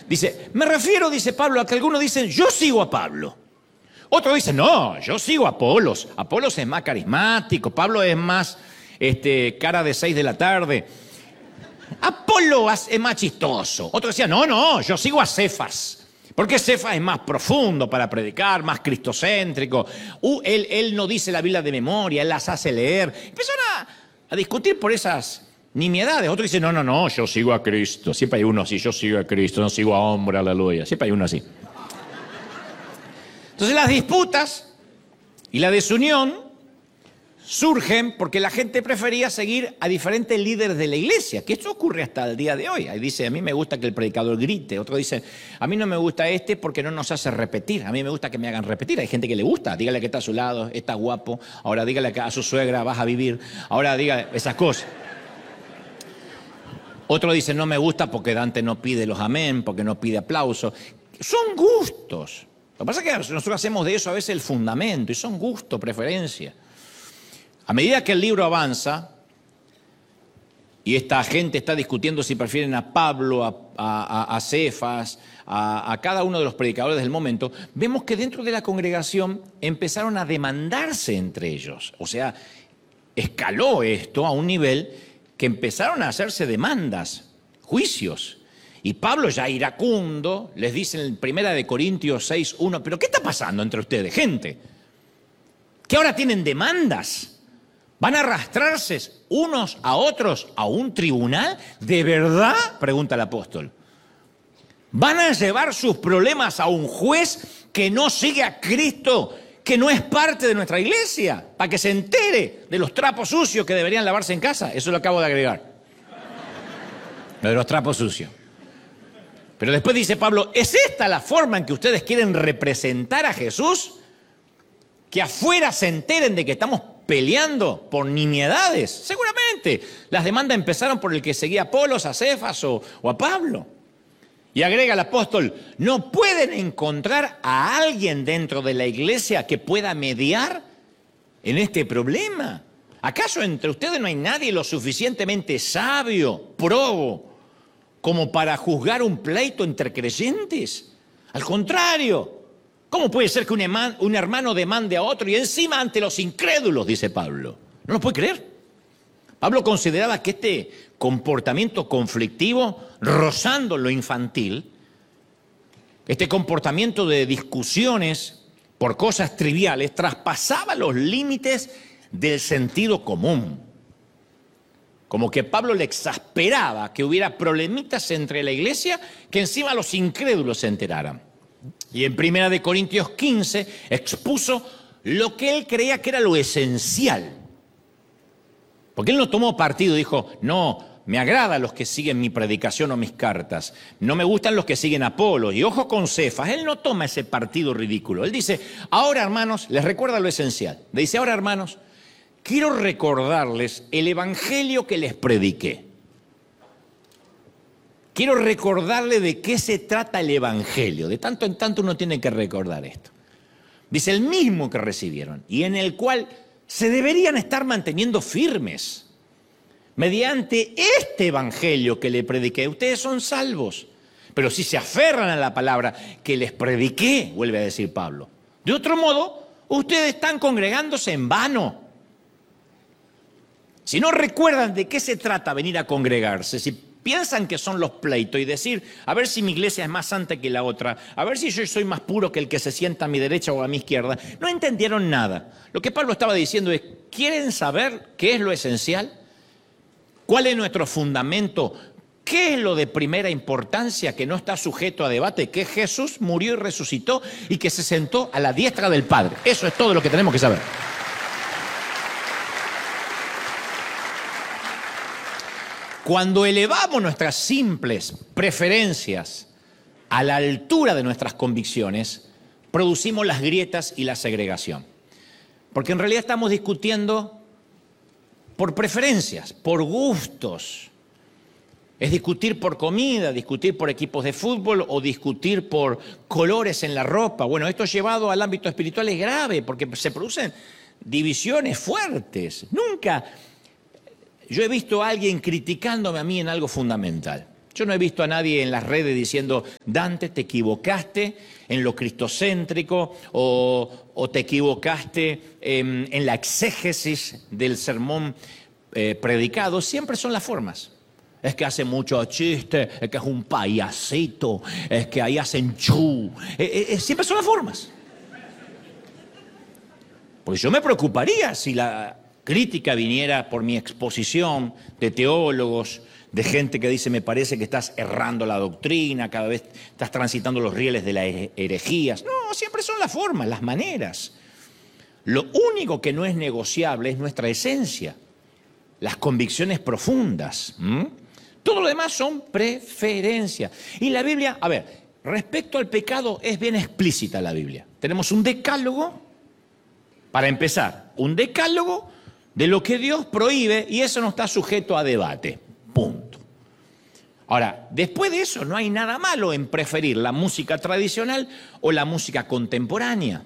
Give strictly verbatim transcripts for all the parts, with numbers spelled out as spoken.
Dice, me refiero, dice Pablo, a que algunos dicen, yo sigo a Pablo. Otros dicen, no, yo sigo a Apolos. Apolos es más carismático, Pablo es más este, cara de seis de la tarde. Apolo es más chistoso. Otros decían, no, no, yo sigo a Cefas. Porque Cefas es más profundo para predicar, más cristocéntrico. Uh, él, él no dice la Biblia de memoria, él las hace leer. Empezaron a, a discutir por esas nimiedades. Otros dicen, no, no, no, yo sigo a Cristo. Siempre hay uno así, yo sigo a Cristo, no sigo a hombre, aleluya. Siempre hay uno así. Entonces las disputas y la desunión surgen porque la gente prefería seguir a diferentes líderes de la iglesia, que esto ocurre hasta el día de hoy. Ahí dice, a mí me gusta que el predicador grite. Otro dice, a mí no me gusta este porque no nos hace repetir. A mí me gusta que me hagan repetir. Hay gente que le gusta. Dígale que está a su lado, está guapo. Ahora dígale que a su suegra vas a vivir. Ahora dígale esas cosas. Otro dice, no me gusta porque Dante no pide los amén, porque no pide aplauso. Son gustos. Lo que pasa es que nosotros hacemos de eso a veces el fundamento, y son gustos, preferencias. A medida que el libro avanza, y esta gente está discutiendo si prefieren a Pablo, a, a, a Cefas, a, a cada uno de los predicadores del momento, vemos que dentro de la congregación empezaron a demandarse entre ellos. O sea, escaló esto a un nivel que empezaron a hacerse demandas, juicios. Y Pablo, ya iracundo, les dice en primera de Corintios seis uno, ¿pero qué está pasando entre ustedes, gente? ¿Que ahora tienen demandas? ¿Van a arrastrarse unos a otros a un tribunal? ¿De verdad? Pregunta el apóstol. ¿Van a llevar sus problemas a un juez que no sigue a Cristo, que no es parte de nuestra iglesia, para que se entere de los trapos sucios que deberían lavarse en casa? Eso lo acabo de agregar. Lo de los trapos sucios. Pero después dice Pablo, ¿es esta la forma en que ustedes quieren representar a Jesús? ¿Que afuera se enteren de que estamos peleando por nimiedades? Seguramente. Las demandas empezaron por el que seguía a Apolos, a Cefas o, o a Pablo. Y agrega el apóstol, ¿no pueden encontrar a alguien dentro de la iglesia que pueda mediar en este problema? ¿Acaso entre ustedes no hay nadie lo suficientemente sabio, probo, como para juzgar un pleito entre creyentes? Al contrario, ¿cómo puede ser que un, eman, un hermano demande a otro y encima ante los incrédulos, dice Pablo? No lo puede creer. Pablo consideraba que este comportamiento conflictivo, rozando lo infantil, este comportamiento de discusiones por cosas triviales, traspasaba los límites del sentido común. Como que Pablo le exasperaba que hubiera problemitas entre la iglesia, que encima los incrédulos se enteraran. Y en primera de Corintios quince expuso lo que él creía que era lo esencial. Porque él no tomó partido y dijo, no, me agradan los que siguen mi predicación o mis cartas. No me gustan los que siguen a Apolo. Y ojo con Cefas, él no toma ese partido ridículo. Él dice, ahora hermanos, les recuerda lo esencial. Le dice, ahora hermanos, quiero recordarles el evangelio que les prediqué. Quiero recordarle de qué se trata el evangelio. De tanto en tanto uno tiene que recordar esto. Dice, el mismo que recibieron y en el cual se deberían estar manteniendo firmes. Mediante este evangelio que le prediqué, ustedes son salvos. Pero si se aferran a la palabra que les prediqué, vuelve a decir Pablo, de otro modo, ustedes están congregándose en vano. Si no recuerdan de qué se trata venir a congregarse, si piensan que son los pleitos y decir, a ver si mi iglesia es más santa que la otra, a ver si yo soy más puro que el que se sienta a mi derecha o a mi izquierda, no entendieron nada. Lo que Pablo estaba diciendo es, ¿quieren saber qué es lo esencial? ¿Cuál es nuestro fundamento? ¿Qué es lo de primera importancia que no está sujeto a debate? Que Jesús murió y resucitó y que se sentó a la diestra del Padre. Eso es todo lo que tenemos que saber. Cuando elevamos nuestras simples preferencias a la altura de nuestras convicciones, producimos las grietas y la segregación. Porque en realidad estamos discutiendo por preferencias, por gustos. Es discutir por comida, discutir por equipos de fútbol o discutir por colores en la ropa. Bueno, esto llevado al ámbito espiritual es grave porque se producen divisiones fuertes. Nunca... Yo he visto a alguien criticándome a mí en algo fundamental. Yo no he visto a nadie en las redes diciendo, Dante, te equivocaste en lo cristocéntrico o, o te equivocaste en, en la exégesis del sermón eh, predicado. Siempre son las formas. Es que hace mucho chiste, es que es un payasito, es que ahí hacen chu. Eh, eh, siempre son las formas. Porque yo me preocuparía si la crítica viniera por mi exposición de teólogos, de gente que dice, me parece que estás errando la doctrina, cada vez estás transitando los rieles de las herejías. No, siempre son las formas, las maneras. Lo único que no es negociable es nuestra esencia, las convicciones profundas. ¿Mm? Todo lo demás son preferencias. Y la Biblia, a ver, respecto al pecado es bien explícita la Biblia. Tenemos un decálogo, para empezar, un decálogo de lo que Dios prohíbe y eso no está sujeto a debate. Punto. Ahora, después de eso no hay nada malo en preferir la música tradicional o la música contemporánea.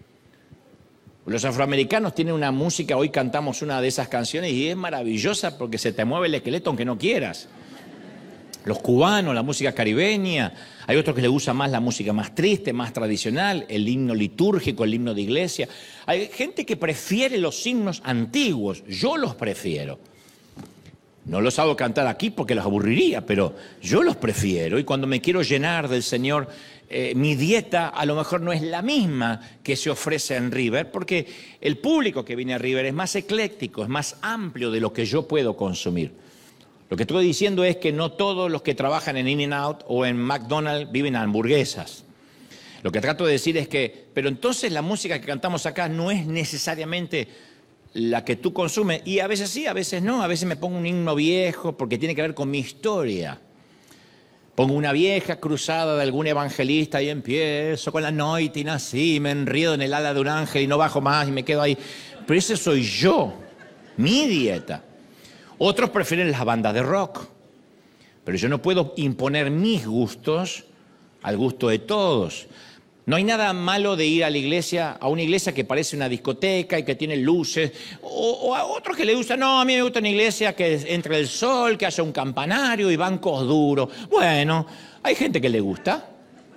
Los afroamericanos tienen una música, hoy cantamos una de esas canciones y es maravillosa porque se te mueve el esqueleto aunque no quieras. Los cubanos, la música caribeña, hay otros que les gusta más la música más triste, más tradicional, el himno litúrgico, el himno de iglesia. Hay gente que prefiere los himnos antiguos, yo los prefiero. No los hago cantar aquí porque los aburriría, pero yo los prefiero y cuando me quiero llenar del Señor, eh, mi dieta a lo mejor no es la misma que se ofrece en River, porque el público que viene a River es más ecléctico, es más amplio de lo que yo puedo consumir. Lo que estoy diciendo es que no todos los que trabajan en In-N-Out o en McDonald's viven hamburguesas. Lo que trato de decir es que, pero entonces la música que cantamos acá no es necesariamente la que tú consumes, y a veces sí, a veces no, a veces me pongo un himno viejo porque tiene que ver con mi historia. Pongo una vieja cruzada de algún evangelista y empiezo con la noite y nací, me enriedo en el ala de un ángel y no bajo más y me quedo ahí. Pero ese soy yo, mi dieta. Otros prefieren las bandas de rock, pero yo no puedo imponer mis gustos al gusto de todos. No hay nada malo de ir a la iglesia, a una iglesia que parece una discoteca y que tiene luces, o, o a otros que le gustan, no, a mí me gusta una iglesia que entre el sol, que haya un campanario y bancos duros. Bueno, hay gente que le gusta.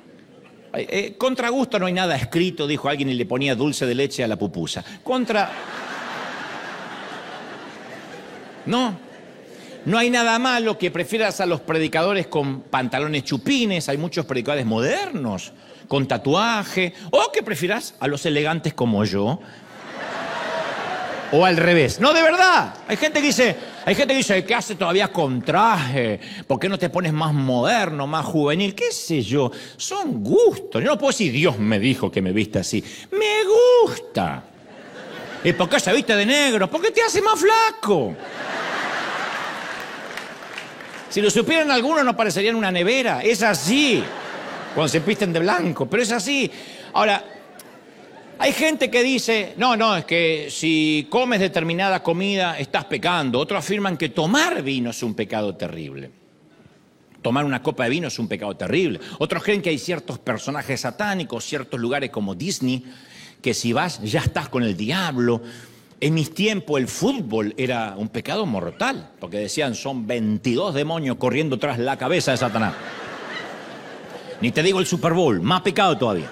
Eh, contra gusto no hay nada escrito, dijo alguien y le ponía dulce de leche a la pupusa. Contra... No, no hay nada malo que prefieras a los predicadores con pantalones chupines, hay muchos predicadores modernos, con tatuaje, o que prefieras a los elegantes como yo, o al revés. No, de verdad, hay gente que dice, hay gente que dice, ¿qué hace todavía con traje? ¿Por qué no te pones más moderno, más juvenil? ¿Qué sé yo? Son gustos, yo no puedo decir, Dios me dijo que me viste así, me gusta. ¿Y por qué se viste de negro? Porque te hace más flaco. Si lo supieran algunos no parecerían una nevera, es así, cuando se visten de blanco, pero es así. Ahora, hay gente que dice, no, no, es que si comes determinada comida estás pecando. Otros afirman que tomar vino es un pecado terrible. Tomar una copa de vino es un pecado terrible. Otros creen que hay ciertos personajes satánicos, ciertos lugares como Disney, que si vas ya estás con el diablo. En mis tiempos el fútbol era un pecado mortal, porque decían son veintidós demonios corriendo tras la cabeza de Satanás. Ni te digo el Super Bowl, más pecado todavía.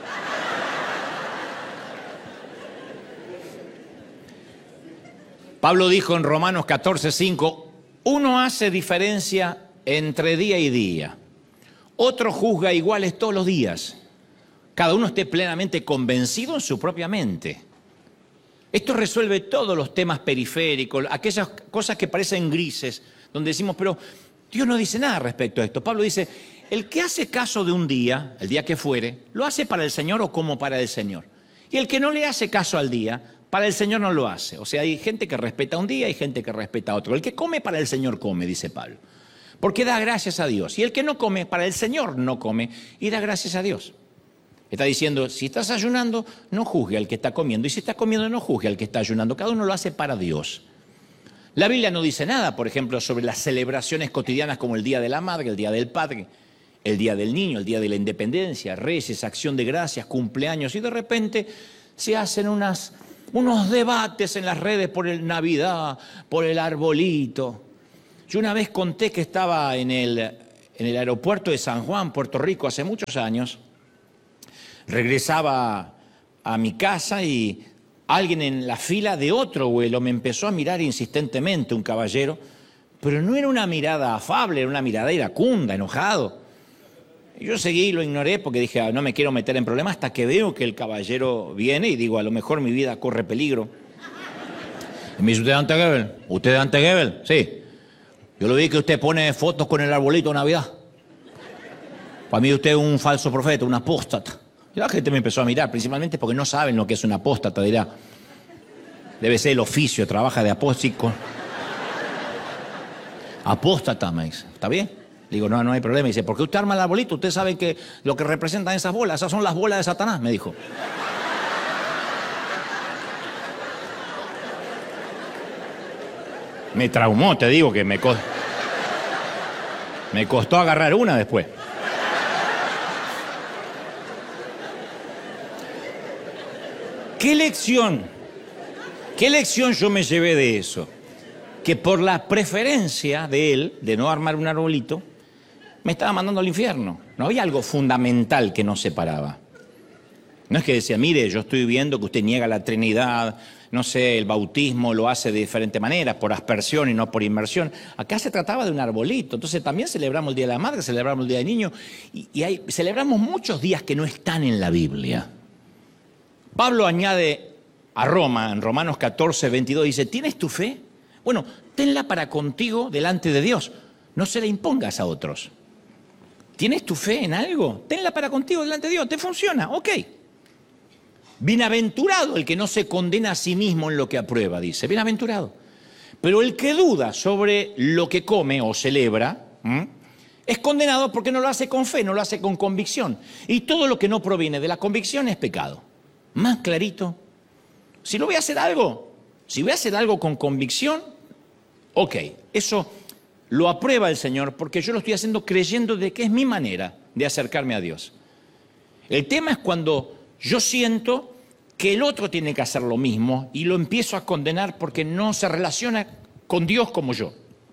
Pablo dijo en Romanos catorce cinco, uno hace diferencia entre día y día, otro juzga iguales todos los días. Cada uno esté plenamente convencido en su propia mente. Esto resuelve todos los temas periféricos, aquellas cosas que parecen grises, donde decimos, pero Dios no dice nada respecto a esto. Pablo dice, el que hace caso de un día, el día que fuere, lo hace para el Señor o como para el Señor. Y el que no le hace caso al día, para el Señor no lo hace. O sea, hay gente que respeta un día y gente que respeta otro. El que come para el Señor come, dice Pablo, porque da gracias a Dios. Y el que no come, para el Señor no come y da gracias a Dios. Está diciendo, si estás ayunando, no juzgue al que está comiendo. Y si estás comiendo, no juzgue al que está ayunando. Cada uno lo hace para Dios. La Biblia no dice nada, por ejemplo, sobre las celebraciones cotidianas como el Día de la Madre, el Día del Padre, el Día del Niño, el Día de la Independencia, Reyes, Acción de Gracias, cumpleaños. Y de repente se hacen unas, unos debates en las redes por el Navidad, por el arbolito. Yo una vez conté que estaba en el... en el aeropuerto de San Juan, Puerto Rico, hace muchos años. Regresaba a mi casa y alguien en la fila de otro vuelo me empezó a mirar insistentemente, un caballero, pero no era una mirada afable, era una mirada iracunda, enojado. Yo seguí y lo ignoré porque dije, ah, no me quiero meter en problemas, hasta que veo que el caballero viene y digo, a lo mejor mi vida corre peligro. Y me dice, ¿usted es Dante Gebel? ¿Usted es Dante Gebel? Sí. Yo lo vi que usted pone fotos con el arbolito de Navidad. Para mí usted es un falso profeta, un apóstata. Y la gente me empezó a mirar, principalmente porque no saben lo que es un apóstata, dirá. Debe ser el oficio, trabaja de apóstata. Apóstata, me dice. ¿Está bien? Digo, no, no hay problema. Dice, ¿por qué usted arma el arbolito? Usted sabe que lo que representan esas bolas, esas son las bolas de Satanás, me dijo. Me traumó, te digo que me, co me costó agarrar una después. ¿Qué lección? ¿Qué lección yo me llevé de eso? Que por la preferencia de él, de no armar un arbolito, me estaba mandando al infierno. No había algo fundamental que nos separaba. No es que decía, mire, yo estoy viendo que usted niega la Trinidad, no sé, el bautismo lo hace de diferente manera, por aspersión y no por inmersión. Acá se trataba de un arbolito, entonces también celebramos el Día de la Madre, celebramos el Día del Niño, y, y hay, celebramos muchos días que no están en la Biblia. Pablo añade a Roma, en Romanos catorce, veintidós, dice, ¿tienes tu fe? Bueno, tenla para contigo delante de Dios, no se la impongas a otros. ¿Tienes tu fe en algo? Tenla para contigo delante de Dios, te funciona, ok. Bienaventurado el que no se condena a sí mismo en lo que aprueba, dice, bienaventurado. Pero el que duda sobre lo que come o celebra, ¿m? es condenado porque no lo hace con fe, no lo hace con convicción. Y todo lo que no proviene de la convicción es pecado. Más clarito. Si no voy a hacer algo, si voy a hacer algo con convicción, ok, eso lo aprueba el Señor porque yo lo estoy haciendo creyendo de que es mi manera de acercarme a Dios. El tema es cuando yo siento que el otro tiene que hacer lo mismo y lo empiezo a condenar porque no se relaciona con Dios como yo.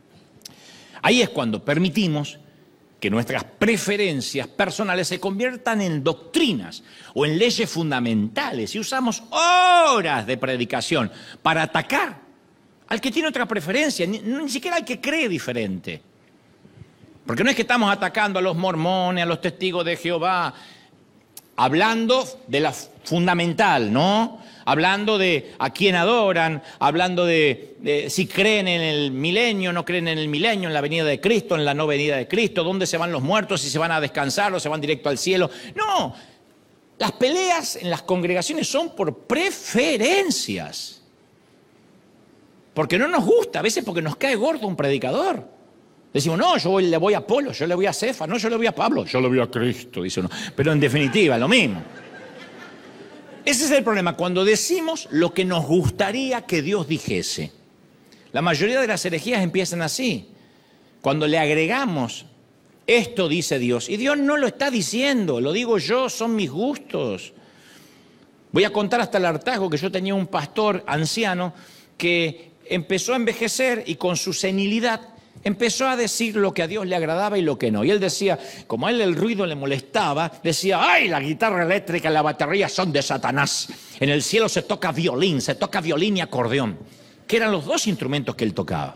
Ahí es cuando permitimos que nuestras preferencias personales se conviertan en doctrinas o en leyes fundamentales y usamos horas de predicación para atacar al que tiene otra preferencia, ni, ni siquiera al que cree diferente. Porque no es que estamos atacando a los mormones, a los testigos de Jehová, hablando de la fundamental, ¿no? Hablando de a quién adoran, hablando de, de si creen en el milenio, no creen en el milenio, en la venida de Cristo, en la no venida de Cristo, dónde se van los muertos, si se van a descansar o se van directo al cielo. No, las peleas en las congregaciones son por preferencias. Porque no nos gusta, a veces porque nos cae gordo un predicador. Decimos, no, yo le voy a Apolo, yo le voy a Cefa, no, yo le voy a Pablo, yo le voy a Cristo, dice uno. Pero en definitiva, lo mismo. Ese es el problema, cuando decimos lo que nos gustaría que Dios dijese. La mayoría de las herejías empiezan así. Cuando le agregamos, esto dice Dios, y Dios no lo está diciendo, lo digo yo, son mis gustos. Voy a contar hasta el hartazgo que yo tenía un pastor anciano que empezó a envejecer y con su senilidad empezó a decir lo que a Dios le agradaba y lo que no. Y él decía, como a él el ruido le molestaba, decía, ¡ay, la guitarra eléctrica y la batería son de Satanás! En el cielo se toca violín, se toca violín y acordeón, que eran los dos instrumentos que él tocaba.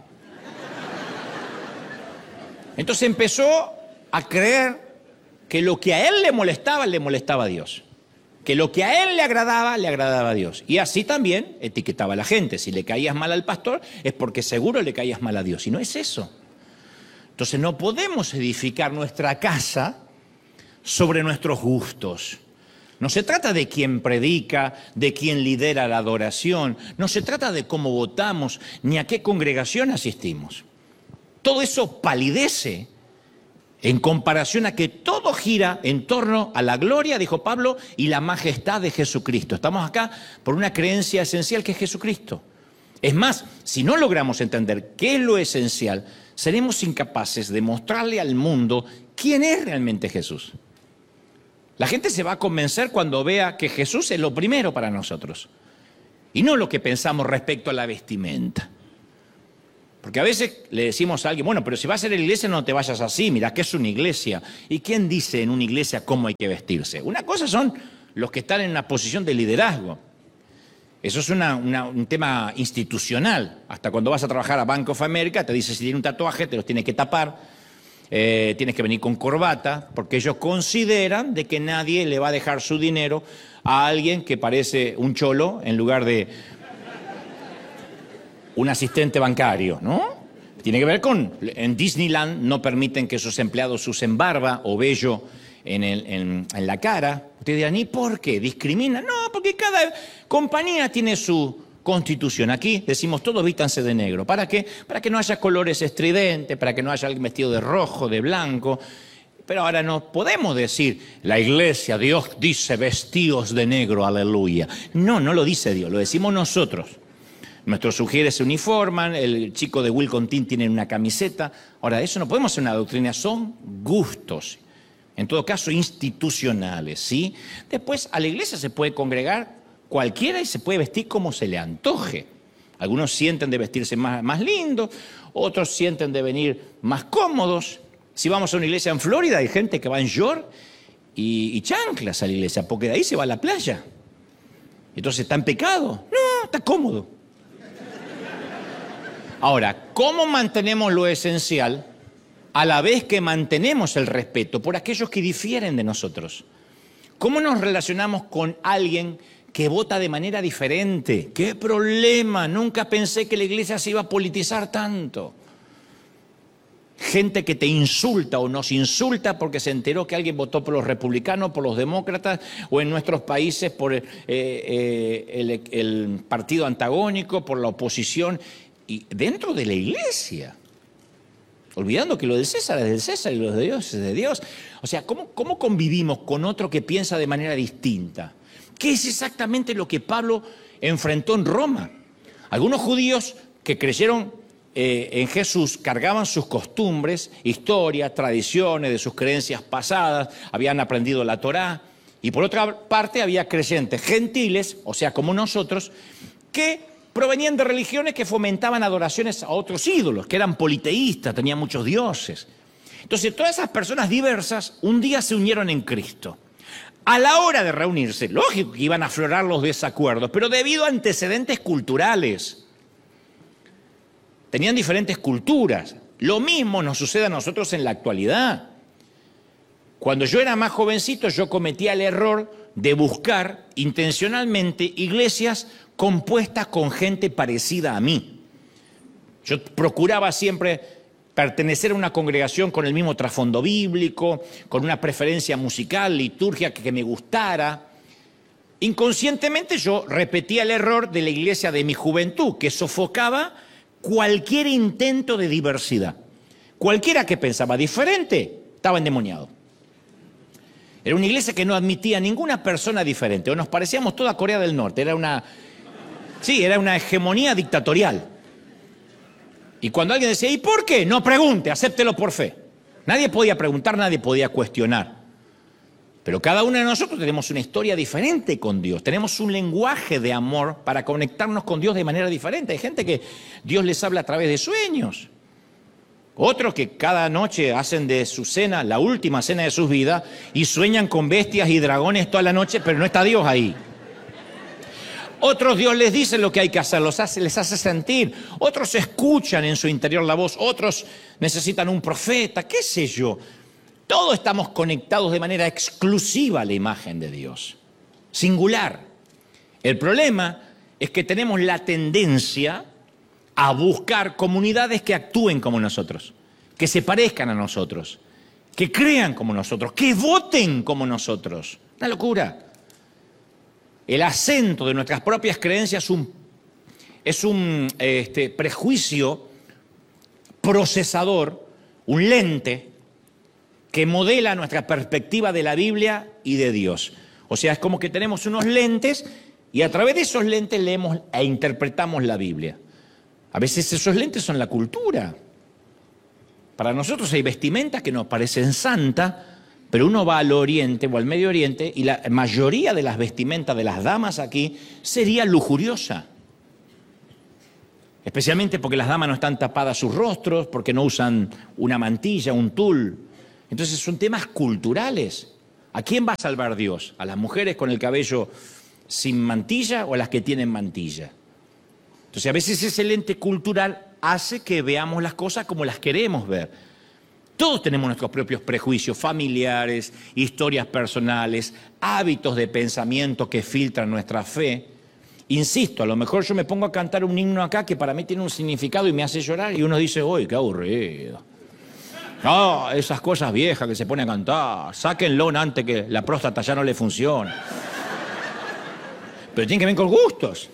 Entonces empezó a creer que lo que a él le molestaba, le molestaba a Dios. Que lo que a él le agradaba, le agradaba a Dios. Y así también etiquetaba a la gente. Si le caías mal al pastor, es porque seguro le caías mal a Dios. Y no es eso. Entonces no podemos edificar nuestra casa sobre nuestros gustos. No se trata de quién predica, de quién lidera la adoración. No se trata de cómo votamos, ni a qué congregación asistimos. Todo eso palidece en comparación a que todo gira en torno a la gloria, dijo Pablo, y la majestad de Jesucristo. Estamos acá por una creencia esencial que es Jesucristo. Es más, si no logramos entender qué es lo esencial, seremos incapaces de mostrarle al mundo quién es realmente Jesús. La gente se va a convencer cuando vea que Jesús es lo primero para nosotros y no lo que pensamos respecto a la vestimenta. Porque a veces le decimos a alguien, bueno, pero si vas a ir a la iglesia no te vayas así, mirá que es una iglesia. ¿Y quién dice en una iglesia cómo hay que vestirse? Una cosa son los que están en una posición de liderazgo. Eso es una, una, un tema institucional. Hasta cuando vas a trabajar a Bank of America te dice si tiene un tatuaje te los tienes que tapar, eh, tienes que venir con corbata, porque ellos consideran de que nadie le va a dejar su dinero a alguien que parece un cholo en lugar de un asistente bancario, ¿no? Tiene que ver con, en Disneyland no permiten que sus empleados usen barba o vello en, el, en, en la cara. Ustedes dirán, ¿y por qué? ¿Discriminan? No, porque cada compañía tiene su constitución. Aquí decimos todos vístanse de negro. ¿Para qué? Para que no haya colores estridentes, para que no haya alguien vestido de rojo, de blanco. Pero ahora no podemos decir, la iglesia, Dios dice vestidos de negro, aleluya. No, no lo dice Dios, lo decimos nosotros. Nuestros sugieres se uniforman, el chico de Wilcontin tiene una camiseta. Ahora, eso no podemos hacer una doctrina, son gustos. En todo caso, institucionales, ¿sí? Después, a la iglesia se puede congregar cualquiera y se puede vestir como se le antoje. Algunos sienten de vestirse más, más lindo, otros sienten de venir más cómodos. Si vamos a una iglesia en Florida, hay gente que va en short y, y chanclas a la iglesia, porque de ahí se va a la playa. Entonces, ¿está en pecado? No, está cómodo. Ahora, ¿cómo mantenemos lo esencial a la vez que mantenemos el respeto por aquellos que difieren de nosotros? ¿Cómo nos relacionamos con alguien que vota de manera diferente? ¡Qué problema! Nunca pensé que la iglesia se iba a politizar tanto. Gente que te insulta o nos insulta porque se enteró que alguien votó por los republicanos, por los demócratas, o en nuestros países por eh, eh, el, el partido antagónico, por la oposición. Y dentro de la iglesia, olvidando que lo del César es del César y lo de Dios es de Dios. O sea, ¿cómo, cómo convivimos con otro que piensa de manera distinta? ¿Qué es exactamente lo que Pablo enfrentó en Roma? Algunos judíos que creyeron eh, en Jesús cargaban sus costumbres, historias, tradiciones de sus creencias pasadas, habían aprendido la Torá. Y por otra parte había creyentes gentiles, o sea, como nosotros, que provenían de religiones que fomentaban adoraciones a otros ídolos, que eran politeístas, tenían muchos dioses. Entonces, todas esas personas diversas un día se unieron en Cristo. A la hora de reunirse, lógico que iban a aflorar los desacuerdos, pero debido a antecedentes culturales. Tenían diferentes culturas. Lo mismo nos sucede a nosotros en la actualidad. Cuando yo era más jovencito, yo cometía el error de buscar intencionalmente iglesias compuestas con gente parecida a mí. Yo procuraba siempre pertenecer a una congregación con el mismo trasfondo bíblico, con una preferencia musical, liturgia que me gustara. Inconscientemente yo repetía el error de la iglesia de mi juventud, que sofocaba cualquier intento de diversidad. Cualquiera que pensaba diferente estaba endemoniado. Era una iglesia que no admitía a ninguna persona diferente, o nos parecíamos toda Corea del Norte, era una... Sí, era una hegemonía dictatorial. Y cuando alguien decía, ¿y por qué? No pregunte, acéptelo por fe. Nadie podía preguntar, nadie podía cuestionar. Pero cada uno de nosotros tenemos una historia diferente con Dios. Tenemos un lenguaje de amor para conectarnos con Dios de manera diferente. Hay gente que Dios les habla a través de sueños. Otros que cada noche hacen de su cena la última cena de sus vidas y sueñan con bestias y dragones toda la noche, pero no está Dios ahí. Otros Dios les dice lo que hay que hacer, los hace, les hace sentir. Otros escuchan en su interior la voz, otros necesitan un profeta, qué sé yo. Todos estamos conectados de manera exclusiva a la imagen de Dios, singular. El problema es que tenemos la tendencia a buscar comunidades que actúen como nosotros, que se parezcan a nosotros, que crean como nosotros, que voten como nosotros. Una locura. El acento de nuestras propias creencias es un, es un este, prejuicio procesador, un lente que modela nuestra perspectiva de la Biblia y de Dios. O sea, es como que tenemos unos lentes y a través de esos lentes leemos e interpretamos la Biblia. A veces esos lentes son la cultura. Para nosotros hay vestimentas que nos parecen santas, pero uno va al Oriente o al Medio Oriente y la mayoría de las vestimentas de las damas aquí sería lujuriosa. especialmente porque las damas no están tapadas sus rostros, porque no usan una mantilla, un tul. Entonces son temas culturales. ¿A quién va a salvar Dios? ¿A las mujeres con el cabello sin mantilla o a las que tienen mantilla? Entonces a veces ese lente cultural hace que veamos las cosas como las queremos ver. Todos tenemos nuestros propios prejuicios familiares, historias personales, hábitos de pensamiento que filtran nuestra fe. Insisto, a lo mejor yo me pongo a cantar un himno acá que para mí tiene un significado y me hace llorar y uno dice, ¡uy, qué aburrido! No, esas cosas viejas que se pone a cantar, sáquenlo antes que la próstata ya no le funcione. Pero tiene que ver con gustos.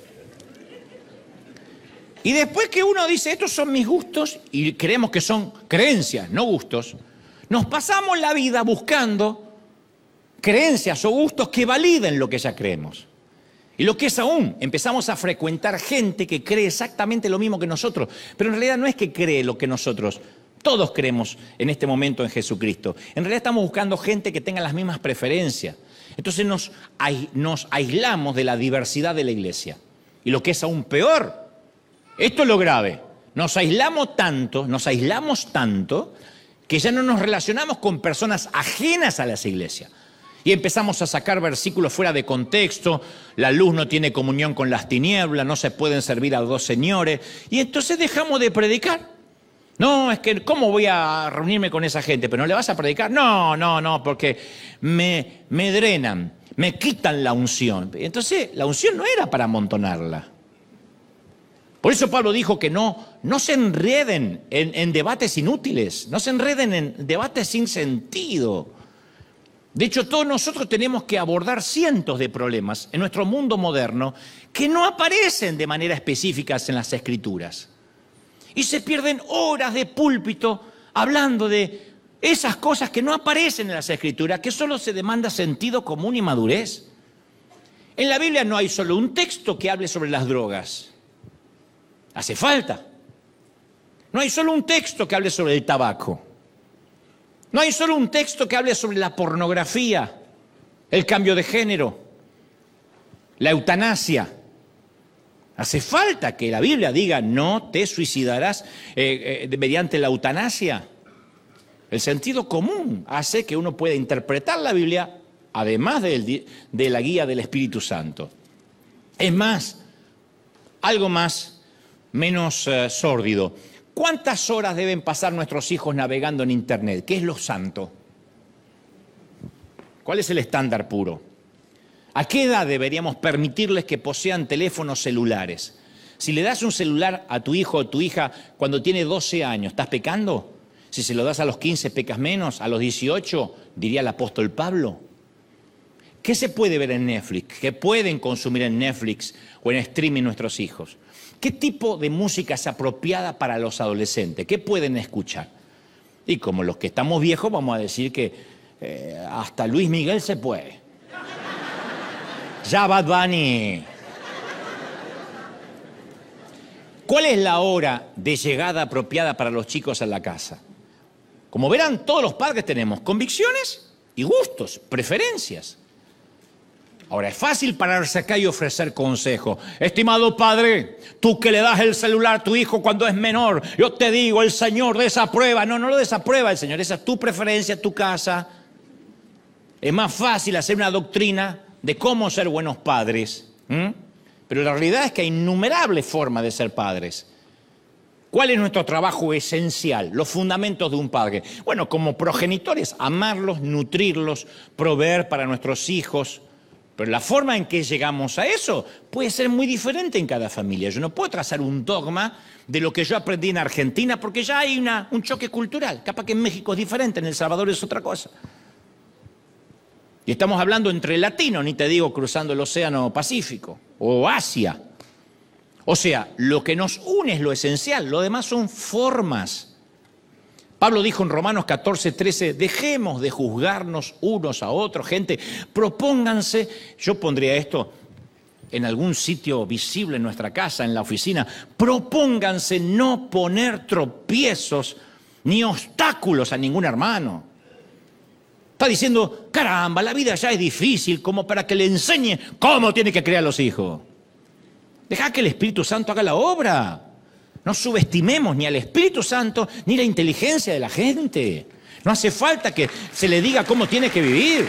Y después que uno dice, estos son mis gustos, y creemos que son creencias, no gustos, nos pasamos la vida buscando creencias o gustos que validen lo que ya creemos. Y lo que es aún, empezamos a frecuentar gente que cree exactamente lo mismo que nosotros, pero en realidad no es que cree lo que nosotros, todos creemos en este momento en Jesucristo. En realidad estamos buscando gente que tenga las mismas preferencias. Entonces nos, nos aislamos de la diversidad de la iglesia. Y lo que es aún peor, esto es lo grave, nos aislamos tanto, nos aislamos tanto, que ya no nos relacionamos con personas ajenas a las iglesias. Y empezamos a sacar versículos fuera de contexto, la luz no tiene comunión con las tinieblas, no se pueden servir a dos señores, y entonces dejamos de predicar. No, es que, ¿cómo voy a reunirme con esa gente? ¿Pero no le vas a predicar? No, no, no, porque me, me drenan, me quitan la unción. Entonces, la unción no era para amontonarla. Por eso Pablo dijo que no, no se enreden en, en debates inútiles, no se enreden en debates sin sentido. De hecho, todos nosotros tenemos que abordar cientos de problemas en nuestro mundo moderno que no aparecen de manera específica en las Escrituras. Y se pierden horas de púlpito hablando de esas cosas que no aparecen en las Escrituras, que solo se demanda sentido común y madurez. En la Biblia no hay solo un texto que hable sobre las drogas. Hace falta. No hay solo un texto que hable sobre el tabaco. No hay solo un texto que hable sobre la pornografía, el cambio de género, la eutanasia. Hace falta que la Biblia diga no te suicidarás eh, eh, mediante la eutanasia. El sentido común hace que uno pueda interpretar la Biblia además de, de la guía del Espíritu Santo. Es más, algo más, menos uh, sórdido. ¿Cuántas horas deben pasar nuestros hijos navegando en Internet? ¿Qué es lo santo? ¿Cuál es el estándar puro? ¿A qué edad deberíamos permitirles que posean teléfonos celulares? Si le das un celular a tu hijo o tu hija cuando tiene doce años, ¿estás pecando? Si se lo das a los quince, pecas menos. A los dieciocho, diría el apóstol Pablo. ¿Qué se puede ver en Netflix? ¿Qué pueden consumir en Netflix o en streaming nuestros hijos? ¿Qué tipo de música es apropiada para los adolescentes? ¿Qué pueden escuchar? Y como los que estamos viejos vamos a decir que eh, hasta Luis Miguel se puede. Ya Bad Bunny. ¿Cuál es la hora de llegada apropiada para los chicos a la casa? Como verán, todos los padres tenemos convicciones y gustos, preferencias. Ahora, es fácil pararse acá y ofrecer consejo. Estimado padre, tú que le das el celular a tu hijo cuando es menor, yo te digo, el Señor desaprueba. No, no lo desaprueba el Señor, esa es tu preferencia, tu casa. Es más fácil hacer una doctrina de cómo ser buenos padres. ¿Mm? Pero la realidad es que hay innumerables formas de ser padres. ¿Cuál es nuestro trabajo esencial? Los fundamentos de un padre. Bueno, como progenitores, amarlos, nutrirlos, proveer para nuestros hijos. Pero la forma en que llegamos a eso puede ser muy diferente en cada familia. Yo no puedo trazar un dogma de lo que yo aprendí en Argentina porque ya hay una, un choque cultural. Capaz que en México es diferente, en El Salvador es otra cosa. Y estamos hablando entre latinos, ni te digo cruzando el Océano Pacífico o Asia. O sea, lo que nos une es lo esencial, lo demás son formas. Pablo dijo en Romanos catorce, trece, dejemos de juzgarnos unos a otros, gente, propónganse, yo pondría esto en algún sitio visible en nuestra casa, en la oficina, propónganse no poner tropiezos ni obstáculos a ningún hermano. Está diciendo, caramba, la vida ya es difícil como para que le enseñe cómo tiene que criar a los hijos. Deja que el Espíritu Santo haga la obra. No subestimemos ni al Espíritu Santo ni la inteligencia de la gente. No hace falta que se le diga cómo tiene que vivir.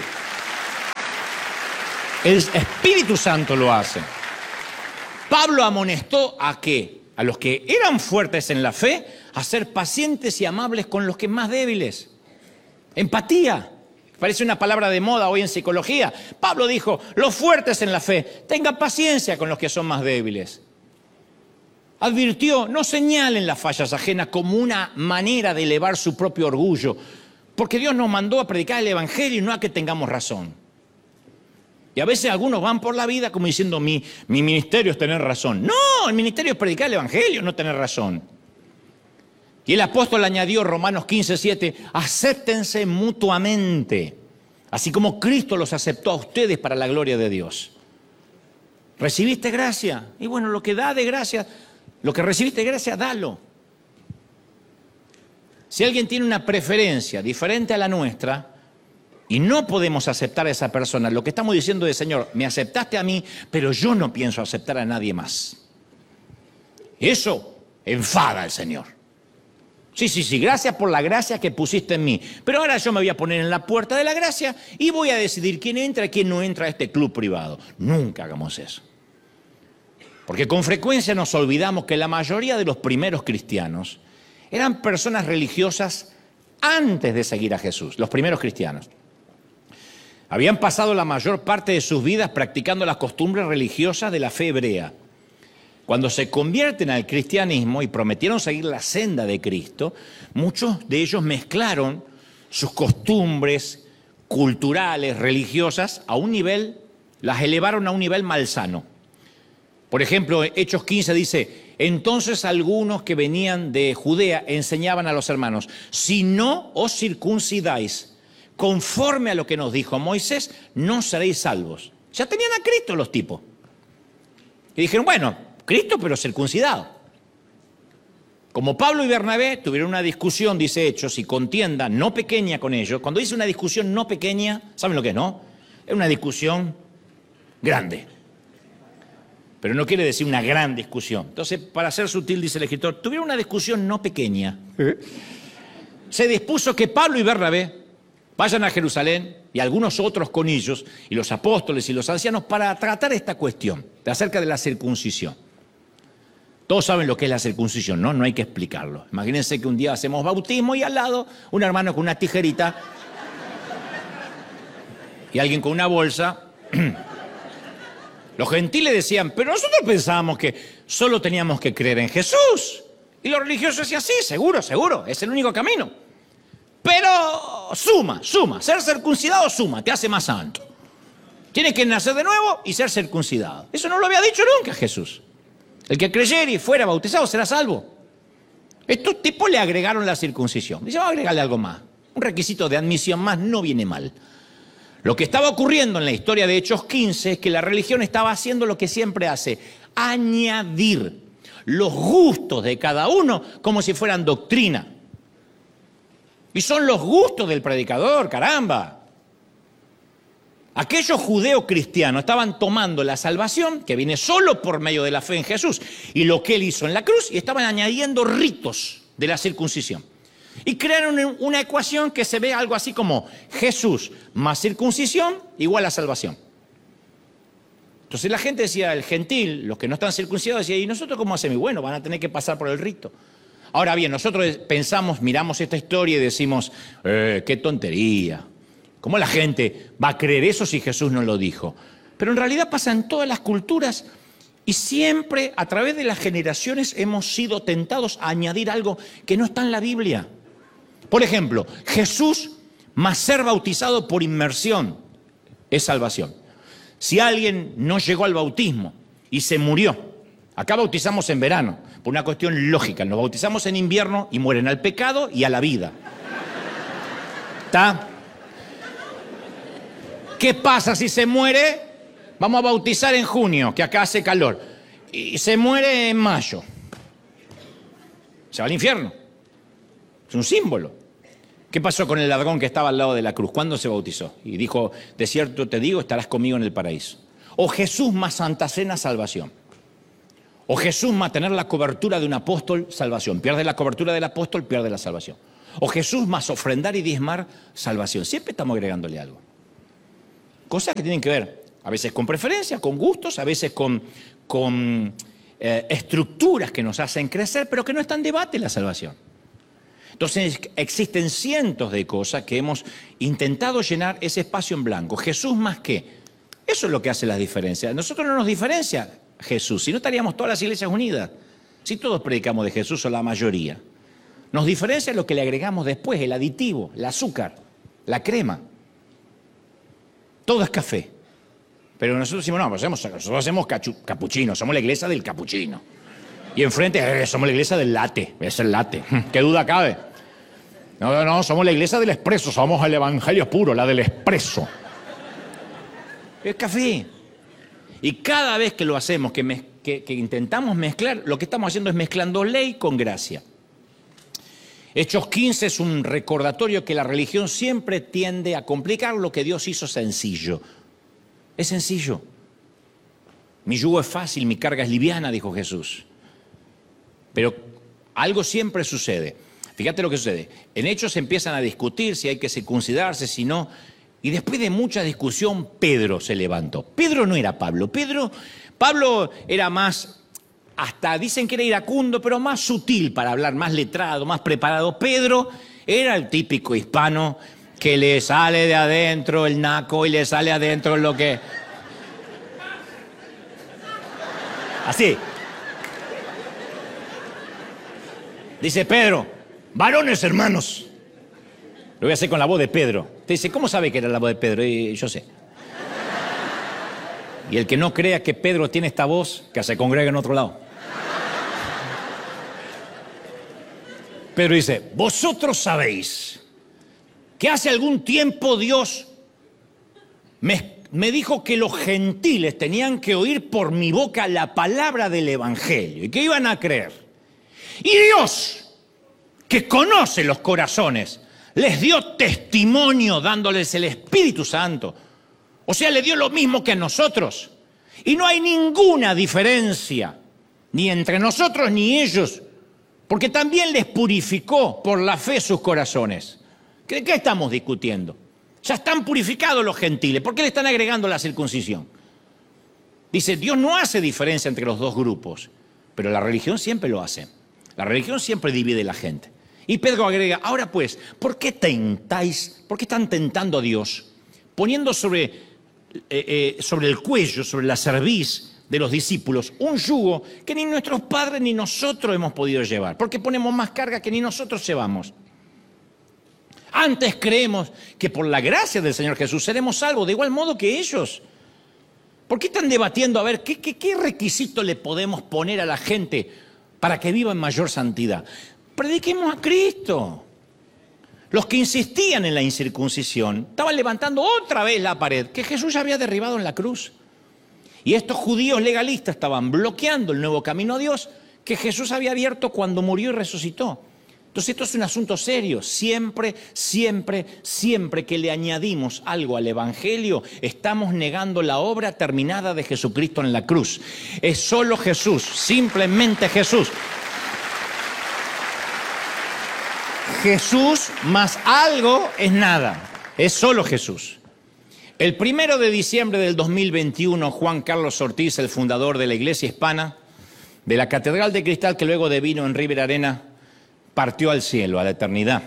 El Espíritu Santo lo hace. Pablo amonestó a qué? A los que eran fuertes en la fe, a ser pacientes y amables con los que más débiles. Empatía. Parece una palabra de moda hoy en psicología. Pablo dijo, los fuertes en la fe, tengan paciencia con los que son más débiles. Advirtió, no señalen las fallas ajenas como una manera de elevar su propio orgullo, porque Dios nos mandó a predicar el Evangelio y no a que tengamos razón. Y a veces algunos van por la vida como diciendo, mi, mi ministerio es tener razón. No, el ministerio es predicar el Evangelio, no tener razón. Y el apóstol añadió, Romanos quince, siete, acéptense mutuamente, así como Cristo los aceptó a ustedes para la gloria de Dios. ¿Recibiste gracia? Y bueno, lo que da de gracia, lo que recibiste de gracia, dalo. Si alguien tiene una preferencia diferente a la nuestra y no podemos aceptar a esa persona, lo que estamos diciendo es, Señor, me aceptaste a mí, pero yo no pienso aceptar a nadie más. Eso enfada al Señor. Sí, sí, sí, gracias por la gracia que pusiste en mí. Pero ahora yo me voy a poner en la puerta de la gracia y voy a decidir quién entra y quién no entra a este club privado. Nunca hagamos eso. Porque con frecuencia nos olvidamos que la mayoría de los primeros cristianos eran personas religiosas antes de seguir a Jesús, los primeros cristianos. Habían pasado la mayor parte de sus vidas practicando las costumbres religiosas de la fe hebrea. Cuando se convierten al cristianismo y prometieron seguir la senda de Cristo, muchos de ellos mezclaron sus costumbres culturales, religiosas, a un nivel, las elevaron a un nivel malsano. Por ejemplo, Hechos quince dice, entonces algunos que venían de Judea enseñaban a los hermanos, si no os circuncidáis conforme a lo que nos dijo Moisés, no seréis salvos. Ya tenían a Cristo los tipos. Y dijeron, bueno, Cristo pero circuncidado. Como Pablo y Bernabé tuvieron una discusión, dice Hechos, y contienda no pequeña con ellos. Cuando dice una discusión no pequeña, ¿saben lo que es, no? Es una discusión grande. Pero no quiere decir una gran discusión. Entonces, para ser sutil, dice el escritor, tuvieron una discusión no pequeña. Se dispuso que Pablo y Bernabé vayan a Jerusalén y algunos otros con ellos, y los apóstoles y los ancianos, para tratar esta cuestión de acerca de la circuncisión. Todos saben lo que es la circuncisión, ¿no? No hay que explicarlo. Imagínense que un día hacemos bautismo y al lado un hermano con una tijerita y alguien con una bolsa. Los gentiles decían, pero nosotros pensábamos que solo teníamos que creer en Jesús. Y los religiosos decían, sí, seguro, seguro, es el único camino. Pero suma, suma, ser circuncidado suma, te hace más santo. Tienes que nacer de nuevo y ser circuncidado. Eso no lo había dicho nunca Jesús. El que creyera y fuera bautizado será salvo. Estos tipos le agregaron la circuncisión. Dice, vamos a agregarle algo más. Un requisito de admisión más no viene mal. Lo que estaba ocurriendo en la historia de Hechos quince es que la religión estaba haciendo lo que siempre hace, añadir los gustos de cada uno como si fueran doctrina. Y son los gustos del predicador, caramba. Aquellos judeos cristianos estaban tomando la salvación, que viene solo por medio de la fe en Jesús, y lo que él hizo en la cruz, y estaban añadiendo ritos de la circuncisión. Y crearon una ecuación que se ve algo así como Jesús más circuncisión igual a salvación. Entonces la gente decía, el gentil, los que no están circuncidados, decía, ¿y nosotros cómo hacemos? Y bueno, van a tener que pasar por el rito. Ahora bien, nosotros pensamos, miramos esta historia y decimos, eh, qué tontería. ¿Cómo la gente va a creer eso si Jesús no lo dijo? Pero en realidad pasa en todas las culturas y siempre a través de las generaciones hemos sido tentados a añadir algo que no está en la Biblia. Por ejemplo, Jesús más ser bautizado por inmersión es salvación. Si alguien no llegó al bautismo y se murió, acá bautizamos en verano, por una cuestión lógica, nos bautizamos en invierno y mueren al pecado y a la vida. ¿Está? ¿Qué pasa si se muere? Vamos a bautizar en junio, que acá hace calor. Y se muere en mayo. Se va al infierno. Es un símbolo. ¿Qué pasó con el ladrón que estaba al lado de la cruz? ¿Cuándo se bautizó? Y dijo, de cierto te digo, estarás conmigo en el paraíso. O Jesús más Santa Cena, salvación. O Jesús más tener la cobertura de un apóstol, salvación. Pierde la cobertura del apóstol, pierde la salvación. O Jesús más ofrendar y diezmar, salvación. Siempre estamos agregándole algo. Cosas que tienen que ver, a veces con preferencias, con gustos, a veces con, con eh, estructuras que nos hacen crecer, pero que no está en debate la salvación. Entonces existen cientos de cosas que hemos intentado llenar ese espacio en blanco. Jesús más qué. Eso es lo que hace las diferencias. Nosotros no nos diferencia Jesús, si no estaríamos todas las iglesias unidas. Si todos predicamos de Jesús o la mayoría. Nos diferencia lo que le agregamos después, el aditivo, el azúcar, la crema. Todo es café. Pero nosotros decimos, no, pues hacemos, nosotros hacemos cachu, capuchino, somos la iglesia del capuchino. Y enfrente, eh, somos la iglesia del latte, es el latte, ¿qué duda cabe? No, no, no, somos la iglesia del expreso, somos el evangelio puro, la del expreso. Es café. Y cada vez que lo hacemos, que, me, que, que intentamos mezclar, lo que estamos haciendo es mezclando ley con gracia. Hechos quince es un recordatorio que la religión siempre tiende a complicar lo que Dios hizo sencillo. Es sencillo. Mi yugo es fácil, mi carga es liviana, dijo Jesús. Pero algo siempre sucede. Fíjate lo que sucede. En Hechos empiezan a discutir si hay que circuncidarse, si no. Y después de mucha discusión, Pedro se levantó. Pedro no era Pablo. Pedro, Pablo era más, hasta dicen que era iracundo, pero más sutil para hablar, más letrado, más preparado. Pedro era el típico hispano que le sale de adentro el naco y le sale adentro lo que... Así. Dice Pedro, varones hermanos. Lo voy a hacer con la voz de Pedro. Te dice, ¿cómo sabe que era la voz de Pedro? Y yo sé. Y el que no crea que Pedro tiene esta voz, que se congregue en otro lado. Pedro dice, vosotros sabéis que hace algún tiempo Dios me, me dijo que los gentiles tenían que oír por mi boca la palabra del evangelio y que iban a creer. Y Dios, que conoce los corazones, les dio testimonio dándoles el Espíritu Santo. O sea, le dio lo mismo que a nosotros. Y no hay ninguna diferencia, ni entre nosotros ni ellos, porque también les purificó por la fe sus corazones. ¿De qué estamos discutiendo? Ya están purificados los gentiles. ¿Por qué le están agregando la circuncisión? Dice, Dios no hace diferencia entre los dos grupos, pero la religión siempre lo hace. La religión siempre divide a la gente. Y Pedro agrega, ahora pues, ¿por qué tentáis, por qué están tentando a Dios? Poniendo sobre, eh, eh, sobre el cuello, sobre la cerviz de los discípulos, un yugo que ni nuestros padres ni nosotros hemos podido llevar. Porque ponemos más carga que ni nosotros llevamos. Antes creemos que por la gracia del Señor Jesús seremos salvos, de igual modo que ellos. ¿Por qué están debatiendo a ver qué, qué, qué requisito le podemos poner a la gente para que viva en mayor santidad? Prediquemos a Cristo. Los que insistían en la incircuncisión estaban levantando otra vez la pared que Jesús ya había derribado en la cruz. Y estos judíos legalistas estaban bloqueando el nuevo camino a Dios que Jesús había abierto cuando murió y resucitó. Entonces esto es un asunto serio. Siempre, siempre, siempre que le añadimos algo al Evangelio, estamos negando la obra terminada de Jesucristo en la cruz. Es solo Jesús, simplemente Jesús. Jesús más algo es nada, es solo Jesús. El primero de diciembre del dos mil veintiuno, Juan Carlos Ortiz, el fundador de la Iglesia Hispana, de la Catedral de Cristal que luego devino en River Arena, partió al cielo, a la eternidad.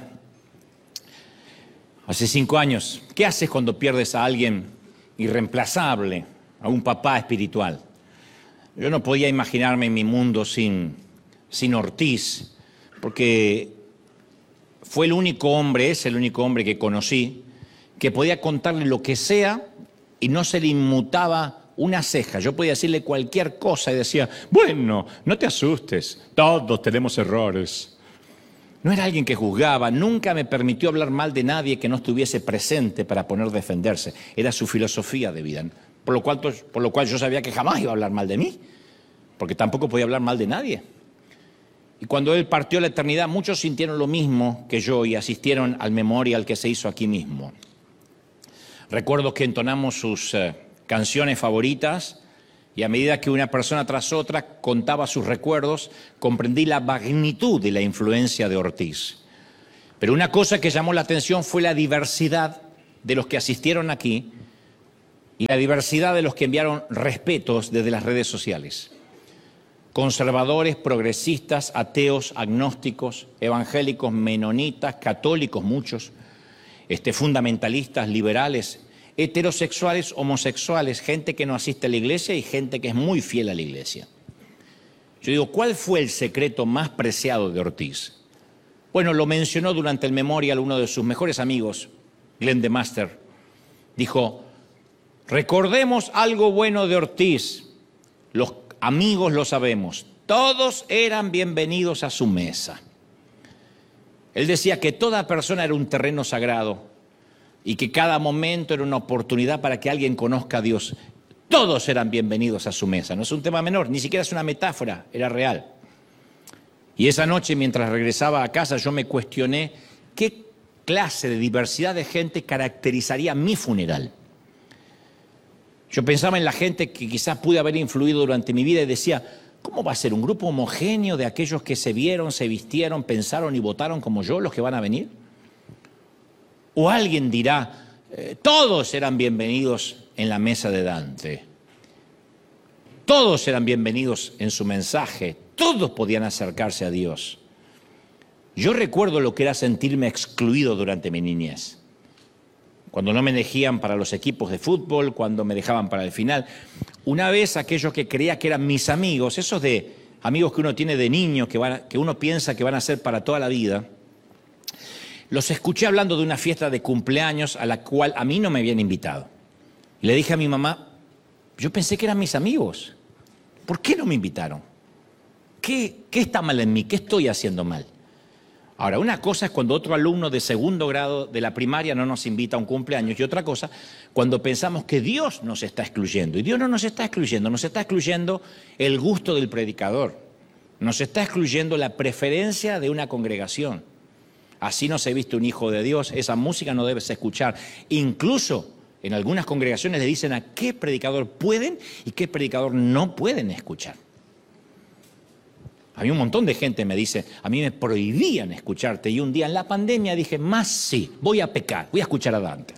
Hace cinco años, ¿qué haces cuando pierdes a alguien irreemplazable, a un papá espiritual? Yo no podía imaginarme mi mundo sin, sin Ortiz, porque fue el único hombre, es el único hombre que conocí, que podía contarle lo que sea y no se le inmutaba una ceja. Yo podía decirle cualquier cosa y decía, bueno, no te asustes, todos tenemos errores. No era alguien que juzgaba, nunca me permitió hablar mal de nadie que no estuviese presente para poder defenderse. Era su filosofía de vida, por lo cual, por lo cual yo sabía que jamás iba a hablar mal de mí, porque tampoco podía hablar mal de nadie. Y cuando él partió a la eternidad, muchos sintieron lo mismo que yo y asistieron al memorial que se hizo aquí mismo. Recuerdo que entonamos sus eh, canciones favoritas Y a medida que una persona tras otra contaba sus recuerdos, comprendí la magnitud de la influencia de Ortiz. Pero una cosa que llamó la atención fue la diversidad de los que asistieron aquí y la diversidad de los que enviaron respetos desde las redes sociales. Conservadores, progresistas, ateos, agnósticos, evangélicos, menonitas, católicos muchos, este, fundamentalistas, liberales, heterosexuales, homosexuales, gente que no asiste a la iglesia y gente que es muy fiel a la iglesia. Yo digo, ¿cuál fue el secreto más preciado de Ortiz? Bueno, lo mencionó durante el memorial uno de sus mejores amigos, Glenn de Master. Dijo, recordemos algo bueno de Ortiz. Los amigos lo sabemos. Todos eran bienvenidos a su mesa. Él decía que toda persona era un terreno sagrado y que cada momento era una oportunidad para que alguien conozca a Dios. Todos eran bienvenidos a su mesa. No es un tema menor, ni siquiera es una metáfora, era real. Y esa noche, mientras regresaba a casa, yo me cuestioné qué clase de diversidad de gente caracterizaría mi funeral. Yo pensaba en la gente que quizás pude haber influido durante mi vida y decía, ¿cómo va a ser un grupo homogéneo de aquellos que se vieron, se vistieron, pensaron y votaron como yo los que van a venir? O alguien dirá, eh, todos eran bienvenidos en la mesa de Dante. Todos eran bienvenidos en su mensaje. Todos podían acercarse a Dios. Yo recuerdo lo que era sentirme excluido durante mi niñez. Cuando no me elegían para los equipos de fútbol, cuando me dejaban para el final. Una vez aquellos que creía que eran mis amigos, esos de amigos que uno tiene de niño, que, van a, que uno piensa que van a ser para toda la vida, los escuché hablando de una fiesta de cumpleaños a la cual a mí no me habían invitado. Y le dije a mi mamá, yo pensé que eran mis amigos. ¿Por qué no me invitaron? ¿Qué, qué está mal en mí? ¿Qué estoy haciendo mal? Ahora, una cosa es cuando otro alumno de segundo grado de la primaria no nos invita a un cumpleaños y otra cosa cuando pensamos que Dios nos está excluyendo. Y Dios no nos está excluyendo, nos está excluyendo el gusto del predicador. Nos está excluyendo la preferencia de una congregación. Así no se viste un hijo de Dios, esa música no debes escuchar. Incluso en algunas congregaciones le dicen a qué predicador pueden y qué predicador no pueden escuchar. A mí un montón de gente me dice, a mí me prohibían escucharte y un día en la pandemia dije, más sí, voy a pecar, voy a escuchar a Dante.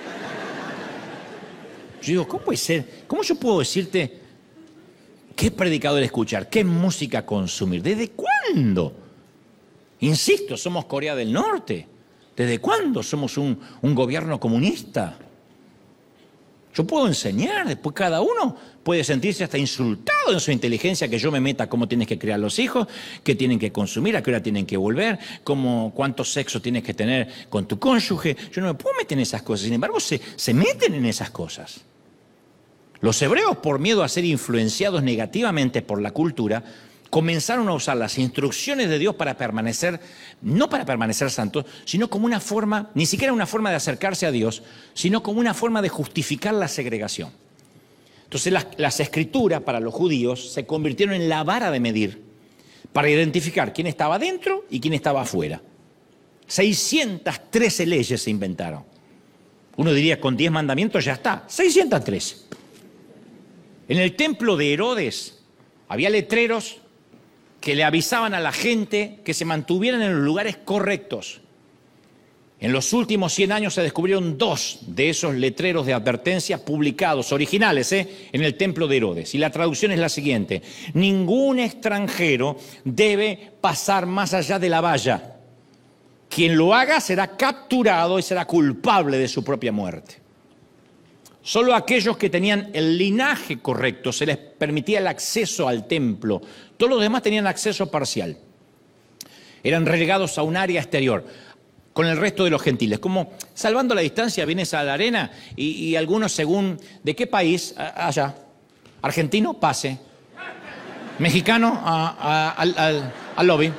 Yo digo, ¿cómo puede ser? ¿Cómo yo puedo decirte qué predicador escuchar, qué música consumir? ¿Desde cuándo? Insisto, somos Corea del Norte. ¿Desde cuándo somos un, un gobierno comunista? Yo puedo enseñar, después cada uno puede sentirse hasta insultado en su inteligencia que yo me meta cómo tienes que criar los hijos, qué tienen que consumir, a qué hora tienen que volver, cómo, cuánto sexo tienes que tener con tu cónyuge. Yo no me puedo meter en esas cosas, sin embargo se, se meten en esas cosas. Los hebreos, por miedo a ser influenciados negativamente por la cultura, comenzaron a usar las instrucciones de Dios para permanecer, no para permanecer santos, sino como una forma, ni siquiera una forma de acercarse a Dios, sino como una forma de justificar la segregación. Entonces las, las escrituras para los judíos se convirtieron en la vara de medir para identificar quién estaba dentro y quién estaba afuera. seiscientas trece leyes se inventaron. Uno diría, con diez mandamientos ya está. seiscientas trece. En el templo de Herodes había letreros que le avisaban a la gente que se mantuvieran en los lugares correctos. En los últimos cien años se descubrieron dos de esos letreros de advertencia publicados, originales, ¿eh? en el templo de Herodes. Y la traducción es la siguiente: ningún extranjero debe pasar más allá de la valla. Quien lo haga será capturado y será culpable de su propia muerte. Solo aquellos que tenían el linaje correcto se les permitía el acceso al templo. Todos los demás tenían acceso parcial. Eran relegados a un área exterior con el resto de los gentiles. Como salvando la distancia, vienes a la arena y, y algunos según de qué país, a, allá. Argentino, pase. Mexicano, a, a, al, al, al lobby.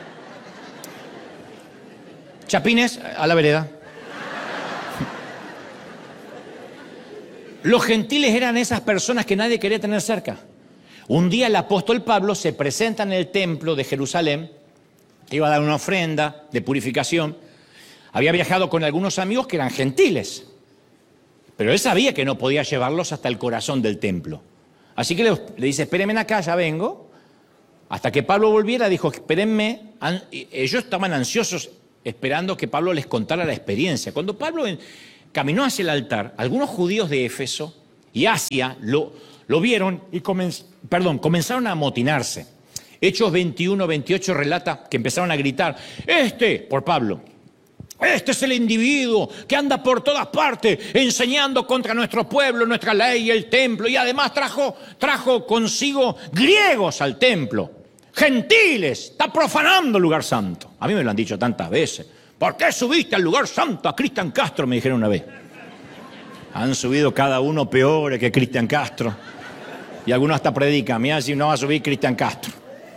Chapines, a la vereda. Los gentiles eran esas personas que nadie quería tener cerca. Un día el apóstol Pablo se presenta en el templo de Jerusalén, iba a dar una ofrenda de purificación. Había viajado con algunos amigos que eran gentiles, pero él sabía que no podía llevarlos hasta el corazón del templo. Así que le, le dice, espérenme acá, ya vengo. Hasta que Pablo volviera, dijo, espérenme. Ellos estaban ansiosos esperando que Pablo les contara la experiencia. Cuando Pablo en, caminó hacia el altar, algunos judíos de Éfeso y Asia lo, lo vieron y comenz, perdón, comenzaron a amotinarse. Hechos veintiuno, veintiocho relata que empezaron a gritar, este, por Pablo, este es el individuo que anda por todas partes enseñando contra nuestro pueblo, nuestra ley y el templo, y además trajo, trajo consigo griegos al templo, gentiles, está profanando el lugar santo. A mí me lo han dicho tantas veces. ¿Por qué subiste al lugar santo a Cristian Castro? Me dijeron una vez. Han subido cada uno peores que Cristian Castro. Y algunos hasta predican, mira si no va a subir Cristian Castro.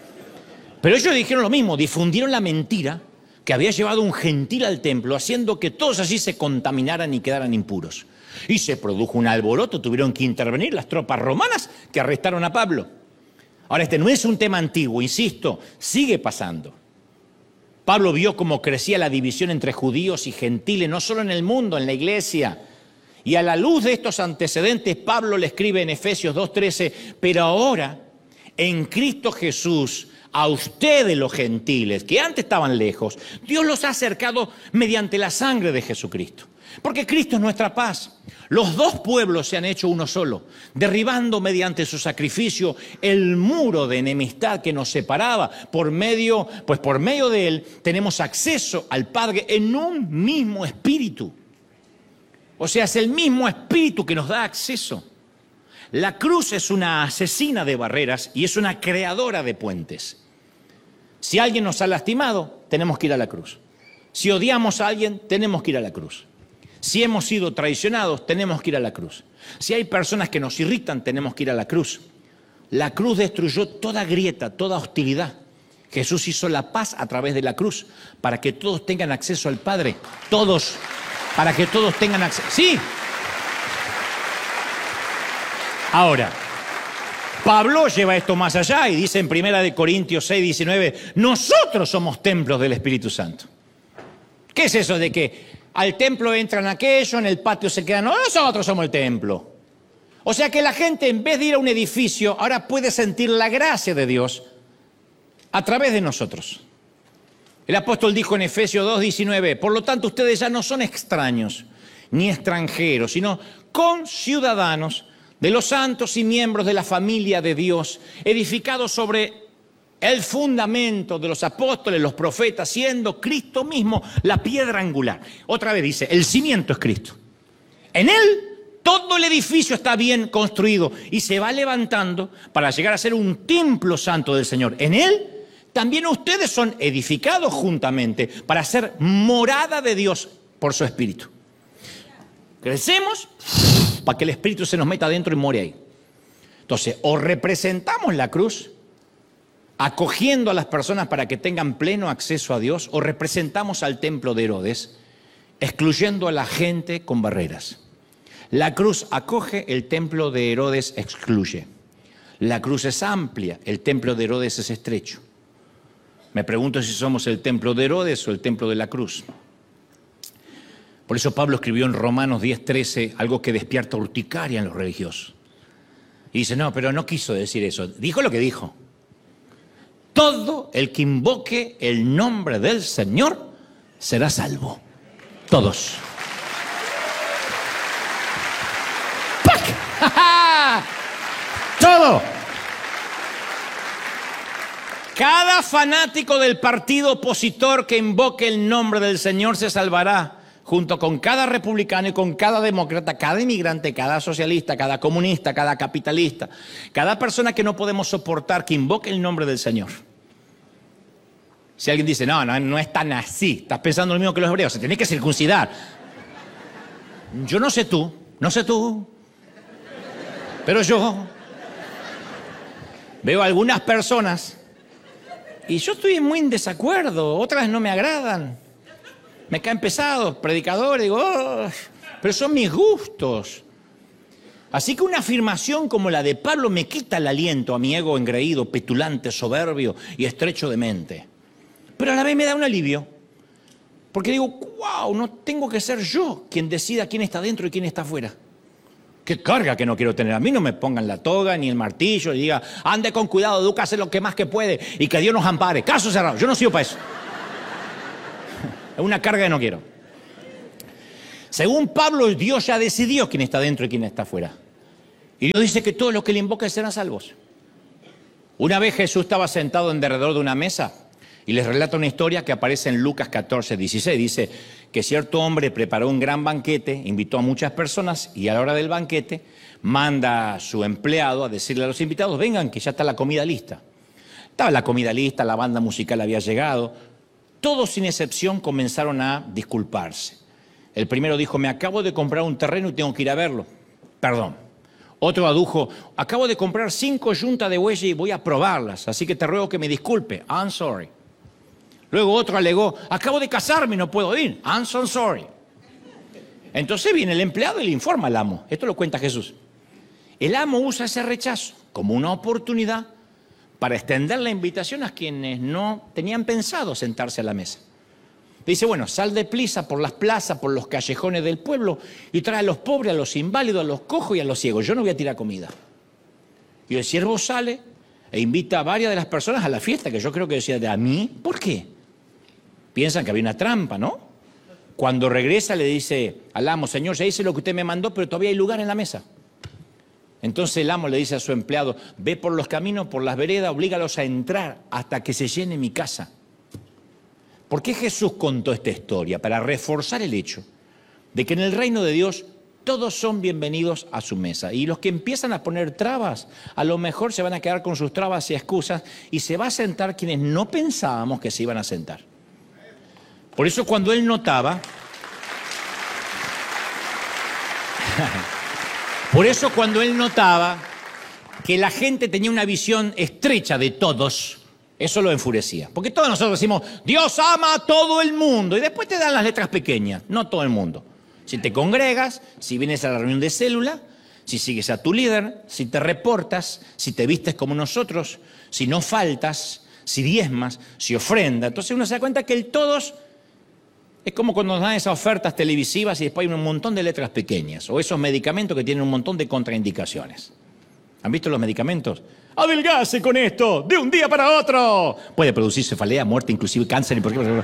Pero ellos dijeron lo mismo, difundieron la mentira que había llevado un gentil al templo, haciendo que todos allí se contaminaran y quedaran impuros. Y se produjo un alboroto, tuvieron que intervenir las tropas romanas que arrestaron a Pablo. Ahora, este no es un tema antiguo, insisto, sigue pasando. Pablo vio cómo crecía la división entre judíos y gentiles, no solo en el mundo, en la iglesia. Y a la luz de estos antecedentes, Pablo le escribe en Efesios dos trece, pero ahora, en Cristo Jesús, a ustedes los gentiles, que antes estaban lejos, Dios los ha acercado mediante la sangre de Jesucristo. Porque Cristo es nuestra paz. Los dos pueblos se han hecho uno solo, derribando mediante su sacrificio el muro de enemistad que nos separaba. Por medio, pues por medio de él tenemos acceso al Padre en un mismo espíritu. O sea, es el mismo espíritu que nos da acceso. La cruz es una asesina de barreras y es una creadora de puentes. Si alguien nos ha lastimado, tenemos que ir a la cruz. Si odiamos a alguien, tenemos que ir a la cruz. Si hemos sido traicionados, tenemos que ir a la cruz. Si hay personas que nos irritan, tenemos que ir a la cruz. La cruz destruyó toda grieta, toda hostilidad. Jesús hizo la paz a través de la cruz para que todos tengan acceso al Padre. Todos, para que todos tengan acceso. ¡Sí! Ahora, Pablo lleva esto más allá y dice en primera de Corintios seis, diecinueve, nosotros somos templos del Espíritu Santo. ¿Qué es eso de que al templo entran aquellos, en el patio se quedan? No, nosotros somos el templo. O sea que la gente, en vez de ir a un edificio, ahora puede sentir la gracia de Dios a través de nosotros. El apóstol dijo en Efesios dos, diecinueve, por lo tanto ustedes ya no son extraños ni extranjeros, sino conciudadanos de los santos y miembros de la familia de Dios, edificados sobre el fundamento de los apóstoles, los profetas, siendo Cristo mismo la piedra angular. Otra vez dice, el cimiento es Cristo. En él todo el edificio está bien construido y se va levantando para llegar a ser un templo santo del Señor. En él también ustedes son edificados juntamente para ser morada de Dios por su Espíritu. Crecemos para que el Espíritu se nos meta adentro y more ahí. Entonces, o representamos la cruz, acogiendo a las personas para que tengan pleno acceso a Dios, o representamos al templo de Herodes, excluyendo a la gente con barreras. La cruz acoge, el templo de Herodes excluye. La cruz es amplia, el templo de Herodes es estrecho. Me pregunto si somos el templo de Herodes o el templo de la cruz. Por eso Pablo escribió en Romanos diez, trece algo que despierta urticaria en los religiosos. Y dice, no, pero no quiso decir eso. Dijo lo que dijo. Todo el que invoque el nombre del Señor será salvo. Todos. Todo. Cada fanático del partido opositor que invoque el nombre del Señor se salvará, junto con cada republicano y con cada demócrata, cada inmigrante, cada socialista, cada comunista, cada capitalista, cada persona que no podemos soportar que invoque el nombre del Señor. Si alguien dice, no, no, no es tan así, estás pensando lo mismo que los hebreos, se tiene que circuncidar. Yo no sé tú, no sé tú, pero yo veo algunas personas y yo estoy muy en desacuerdo, otras no me agradan. Me caen pesados, predicadores, digo, oh, pero son mis gustos. Así que una afirmación como la de Pablo me quita el aliento a mi ego engreído, petulante, soberbio y estrecho de mente. Pero a la vez me da un alivio. Porque digo, wow, no tengo que ser yo quien decida quién está dentro y quién está afuera. Qué carga que no quiero tener. A mí no me pongan la toga ni el martillo y diga, ande con cuidado, Duca, hace lo que más que puede y que Dios nos ampare. Caso cerrado. Yo no sirvo para eso. Es una carga que no quiero. Según Pablo, Dios ya decidió quién está dentro y quién está afuera. Y Dios dice que todos los que le invocan serán salvos. Una vez Jesús estaba sentado en derredor de una mesa y les relata una historia que aparece en Lucas catorce, dieciséis. Dice que cierto hombre preparó un gran banquete, invitó a muchas personas y a la hora del banquete manda a su empleado a decirle a los invitados, vengan que ya está la comida lista. Estaba la comida lista, la banda musical había llegado. Todos sin excepción comenzaron a disculparse. El primero dijo, me acabo de comprar un terreno y tengo que ir a verlo. Perdón. Otro adujo, acabo de comprar cinco yuntas de bueyes y voy a probarlas, así que te ruego que me disculpe. I'm sorry. Luego otro alegó, acabo de casarme y no puedo ir. I'm so sorry. Entonces viene el empleado y le informa al amo. Esto lo cuenta Jesús. El amo usa ese rechazo como una oportunidad para extender la invitación a quienes no tenían pensado sentarse a la mesa. Dice, bueno, sal deprisa por las plazas, por los callejones del pueblo y trae a los pobres, a los inválidos, a los cojos y a los ciegos. Yo no voy a tirar comida. Y el siervo sale e invita a varias de las personas a la fiesta, que yo creo que decía, ¿de a mí? ¿Por qué? Piensan que había una trampa, ¿no? Cuando regresa le dice al amo, señor, ya hice lo que usted me mandó, pero todavía hay lugar en la mesa. Entonces el amo le dice a su empleado, ve por los caminos, por las veredas, oblígalos a entrar hasta que se llene mi casa. ¿Por qué Jesús contó esta historia? Para reforzar el hecho de que en el reino de Dios todos son bienvenidos a su mesa. Y los que empiezan a poner trabas, a lo mejor se van a quedar con sus trabas y excusas y se va a sentar quienes no pensábamos que se iban a sentar. Por eso cuando él notaba... Por eso cuando él notaba que la gente tenía una visión estrecha de todos... Eso lo enfurecía. Porque todos nosotros decimos, Dios ama a todo el mundo. Y después te dan las letras pequeñas. No todo el mundo. Si te congregas, si vienes a la reunión de célula, si sigues a tu líder, si te reportas, si te vistes como nosotros, si no faltas, si diezmas, si ofrenda. Entonces uno se da cuenta que el todos es como cuando nos dan esas ofertas televisivas y después hay un montón de letras pequeñas. O esos medicamentos que tienen un montón de contraindicaciones. ¿Han visto los medicamentos? Adelgace con esto, de un día para otro. Puede producir cefalea, muerte, inclusive cáncer. Y por qué.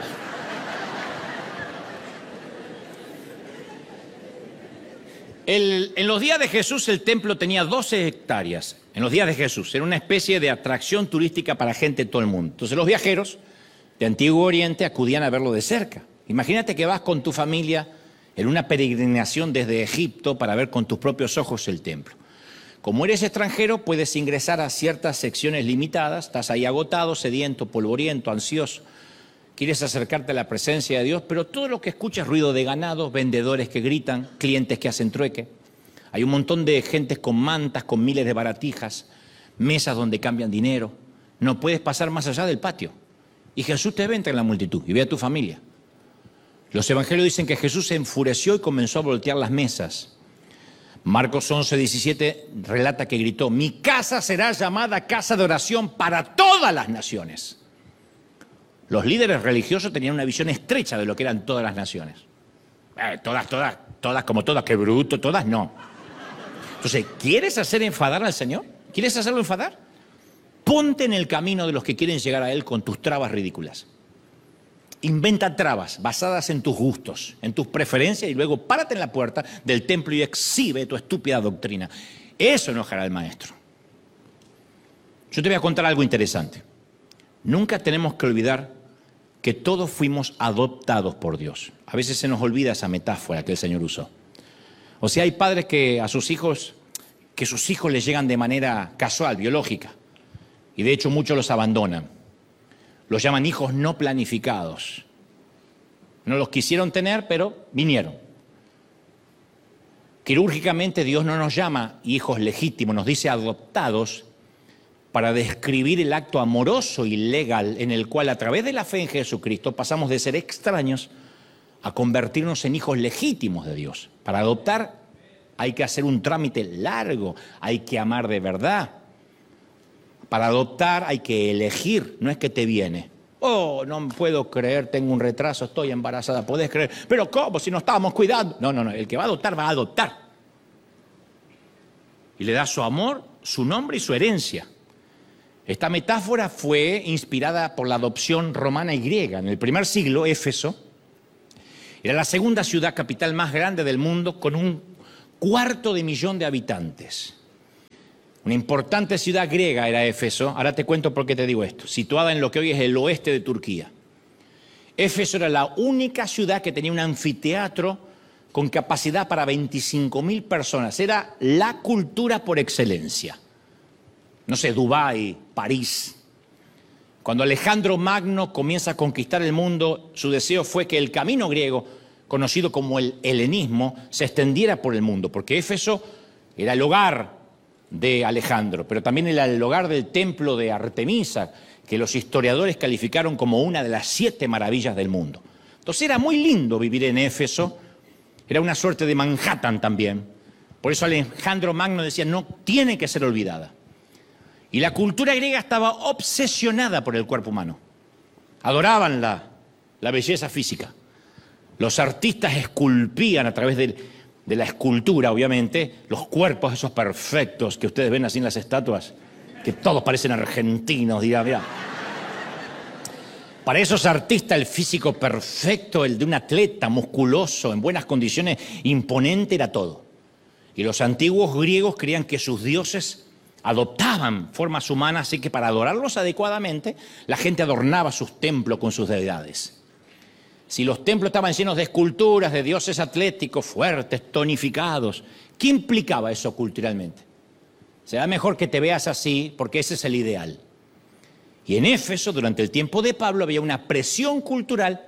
El, en los días de Jesús el templo tenía doce hectáreas. En los días de Jesús era una especie de atracción turística para gente de todo el mundo. Entonces los viajeros de Antiguo Oriente acudían a verlo de cerca. Imagínate que vas con tu familia en una peregrinación desde Egipto para ver con tus propios ojos el templo. Como eres extranjero, puedes ingresar a ciertas secciones limitadas, estás ahí agotado, sediento, polvoriento, ansioso, quieres acercarte a la presencia de Dios, pero todo lo que escuchas es ruido de ganado, vendedores que gritan, clientes que hacen trueque. Hay un montón de gentes con mantas, con miles de baratijas, mesas donde cambian dinero. No puedes pasar más allá del patio. Y Jesús te ve entre la multitud y ve a tu familia. Los evangelios dicen que Jesús se enfureció y comenzó a voltear las mesas. Marcos once, diecisiete relata que gritó, mi casa será llamada casa de oración para todas las naciones. Los líderes religiosos tenían una visión estrecha de lo que eran todas las naciones. Eh, todas, todas, todas como todas, qué bruto, todas no. Entonces, ¿quieres hacer enfadar al Señor? ¿Quieres hacerlo enfadar? Ponte en el camino de los que quieren llegar a Él con tus trabas ridículas. Inventa trabas basadas en tus gustos, en tus preferencias y luego párate en la puerta del templo y exhibe tu estúpida doctrina. Eso enojará al maestro. Yo te voy a contar algo interesante. Nunca tenemos que olvidar que todos fuimos adoptados por Dios. A veces se nos olvida esa metáfora que el Señor usó. O sea, hay padres que a sus hijos, que sus hijos les llegan de manera casual, biológica. Y de hecho muchos los abandonan. Los llaman hijos no planificados. No los quisieron tener, pero vinieron. Quirúrgicamente Dios no nos llama hijos legítimos, nos dice adoptados para describir el acto amoroso y legal en el cual a través de la fe en Jesucristo pasamos de ser extraños a convertirnos en hijos legítimos de Dios. Para adoptar hay que hacer un trámite largo, hay que amar de verdad. Para adoptar hay que elegir, no es que te viene. Oh, no puedo creer, tengo un retraso, estoy embarazada, podés creer. Pero ¿cómo? Si no estábamos cuidando. No, no, no, el que va a adoptar va a adoptar. y le da su amor, su nombre y su herencia. Esta metáfora fue inspirada por la adopción romana y griega. En el primer siglo, Éfeso era la segunda ciudad capital más grande del mundo con un cuarto de millón de habitantes. Una importante ciudad griega era Éfeso. Ahora te cuento por qué te digo esto. Situada en lo que hoy es el oeste de Turquía. Éfeso era la única ciudad que tenía un anfiteatro con capacidad para veinticinco mil personas. Era la cultura por excelencia. No sé, Dubái, París. Cuando Alejandro Magno comienza a conquistar el mundo, su deseo fue que el camino griego, conocido como el helenismo, se extendiera por el mundo, porque Éfeso era el hogar de Alejandro, pero también era el hogar del templo de Artemisa, que los historiadores calificaron como una de las siete maravillas del mundo. Entonces era muy lindo vivir en Éfeso, era una suerte de Manhattan también. Por eso Alejandro Magno decía, no tiene que ser olvidada. Y la cultura griega estaba obsesionada por el cuerpo humano. Adoraban la, la belleza física. Los artistas esculpían a través de, de la escultura, obviamente, los cuerpos esos perfectos que ustedes ven así en las estatuas, que todos parecen argentinos, dirá, mirá. Para esos artistas el físico perfecto, el de un atleta musculoso, en buenas condiciones, imponente, era todo. Y los antiguos griegos creían que sus dioses adoptaban formas humanas, así que para adorarlos adecuadamente, la gente adornaba sus templos con sus deidades. Si los templos estaban llenos de esculturas, de dioses atléticos, fuertes, tonificados, ¿qué implicaba eso culturalmente? Será mejor que te veas así, porque ese es el ideal. Y en Éfeso, durante el tiempo de Pablo, había una presión cultural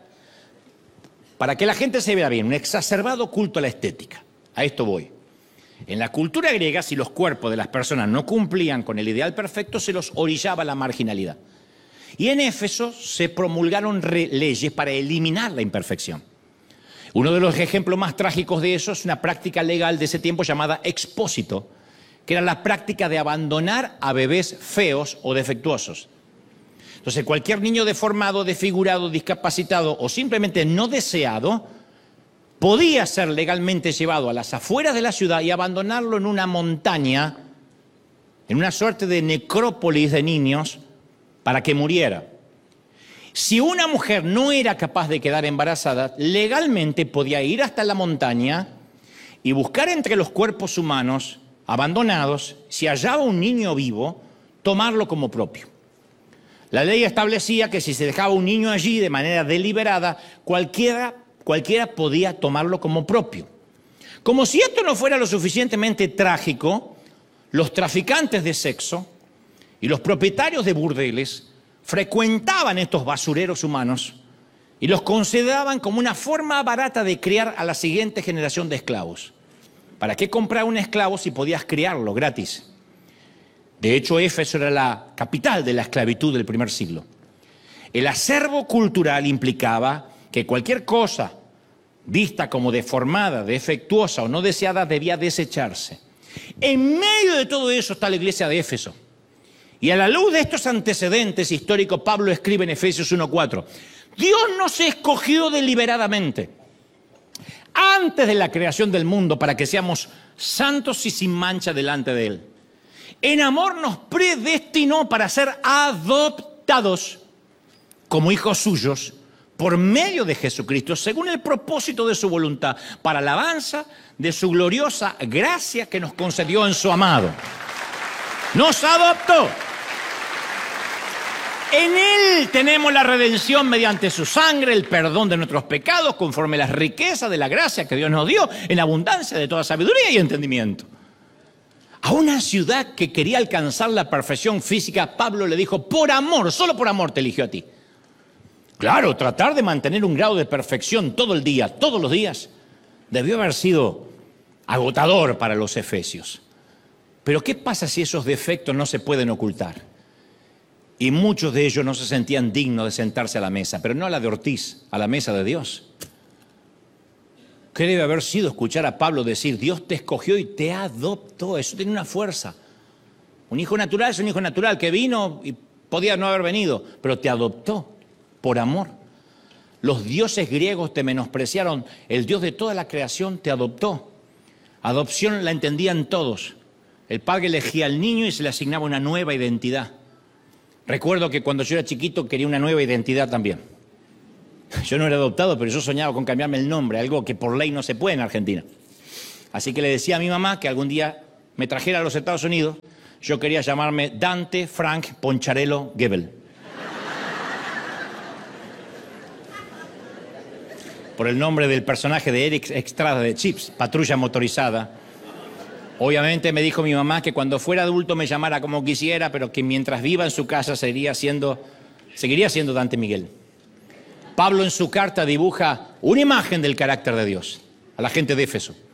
para que la gente se vea bien, un exacerbado culto a la estética. A esto voy. En la cultura griega, si los cuerpos de las personas no cumplían con el ideal perfecto, se los orillaba a la marginalidad. Y en Éfeso se promulgaron leyes para eliminar la imperfección. Uno de los ejemplos más trágicos de eso es una práctica legal de ese tiempo llamada expósito, que era la práctica de abandonar a bebés feos o defectuosos. Entonces, cualquier niño deformado, desfigurado, discapacitado o simplemente no deseado podía ser legalmente llevado a las afueras de la ciudad y abandonarlo en una montaña, en una suerte de necrópolis de niños, para que muriera. Si una mujer no era capaz de quedar embarazada, legalmente podía ir hasta la montaña y buscar entre los cuerpos humanos abandonados, si hallaba un niño vivo, tomarlo como propio. La ley establecía que si se dejaba un niño allí de manera deliberada, cualquiera Cualquiera podía tomarlo como propio. Como si esto no fuera lo suficientemente trágico, los traficantes de sexo y los propietarios de burdeles frecuentaban estos basureros humanos y los consideraban como una forma barata de criar a la siguiente generación de esclavos. ¿Para qué comprar un esclavo si podías criarlo gratis? De hecho, Éfeso era la capital de la esclavitud del primer siglo. El acervo cultural implicaba que cualquier cosa vista como deformada, defectuosa o no deseada debía desecharse. En medio de todo eso está la iglesia de Éfeso. Y a la luz de estos antecedentes históricos, Pablo escribe en Efesios uno cuatro, Dios nos escogió deliberadamente antes de la creación del mundo para que seamos santos y sin mancha delante de Él. En amor nos predestinó para ser adoptados como hijos suyos por medio de Jesucristo, según el propósito de su voluntad, para alabanza de su gloriosa gracia que nos concedió en su amado. Nos adoptó. En Él tenemos la redención mediante su sangre, el perdón de nuestros pecados, conforme a las riquezas de la gracia que Dios nos dio, en abundancia de toda sabiduría y entendimiento. A una ciudad que quería alcanzar la perfección física, Pablo le dijo, por amor, solo por amor te eligió a ti. Claro, tratar de mantener un grado de perfección todo el día, todos los días, debió haber sido agotador para los efesios. Pero ¿qué pasa si esos defectos no se pueden ocultar? Y muchos de ellos no se sentían dignos de sentarse a la mesa, pero no a la de Ortiz, a la mesa de Dios. ¿Qué debe haber sido escuchar a Pablo decir, Dios te escogió y te adoptó? Eso tiene una fuerza. Un hijo natural es un hijo natural que vino y podía no haber venido, pero te adoptó. Por amor. Los dioses griegos te menospreciaron. El Dios de toda la creación te adoptó. Adopción la entendían todos. El padre elegía al niño y se le asignaba una nueva identidad. Recuerdo que cuando yo era chiquito quería una nueva identidad también. Yo no era adoptado, pero yo soñaba con cambiarme el nombre, algo que por ley no se puede en Argentina. Así que le decía a mi mamá que algún día me trajera a los Estados Unidos. Yo quería llamarme Dante Frank Poncharello Gebel. Por el nombre del personaje de Eric Estrada de Chips, Patrulla Motorizada. Obviamente me dijo mi mamá que cuando fuera adulto me llamara como quisiera, pero que mientras viva en su casa seguiría siendo, seguiría siendo Dante Miguel. Pablo en su carta dibuja una imagen del carácter de Dios a la gente de Éfeso.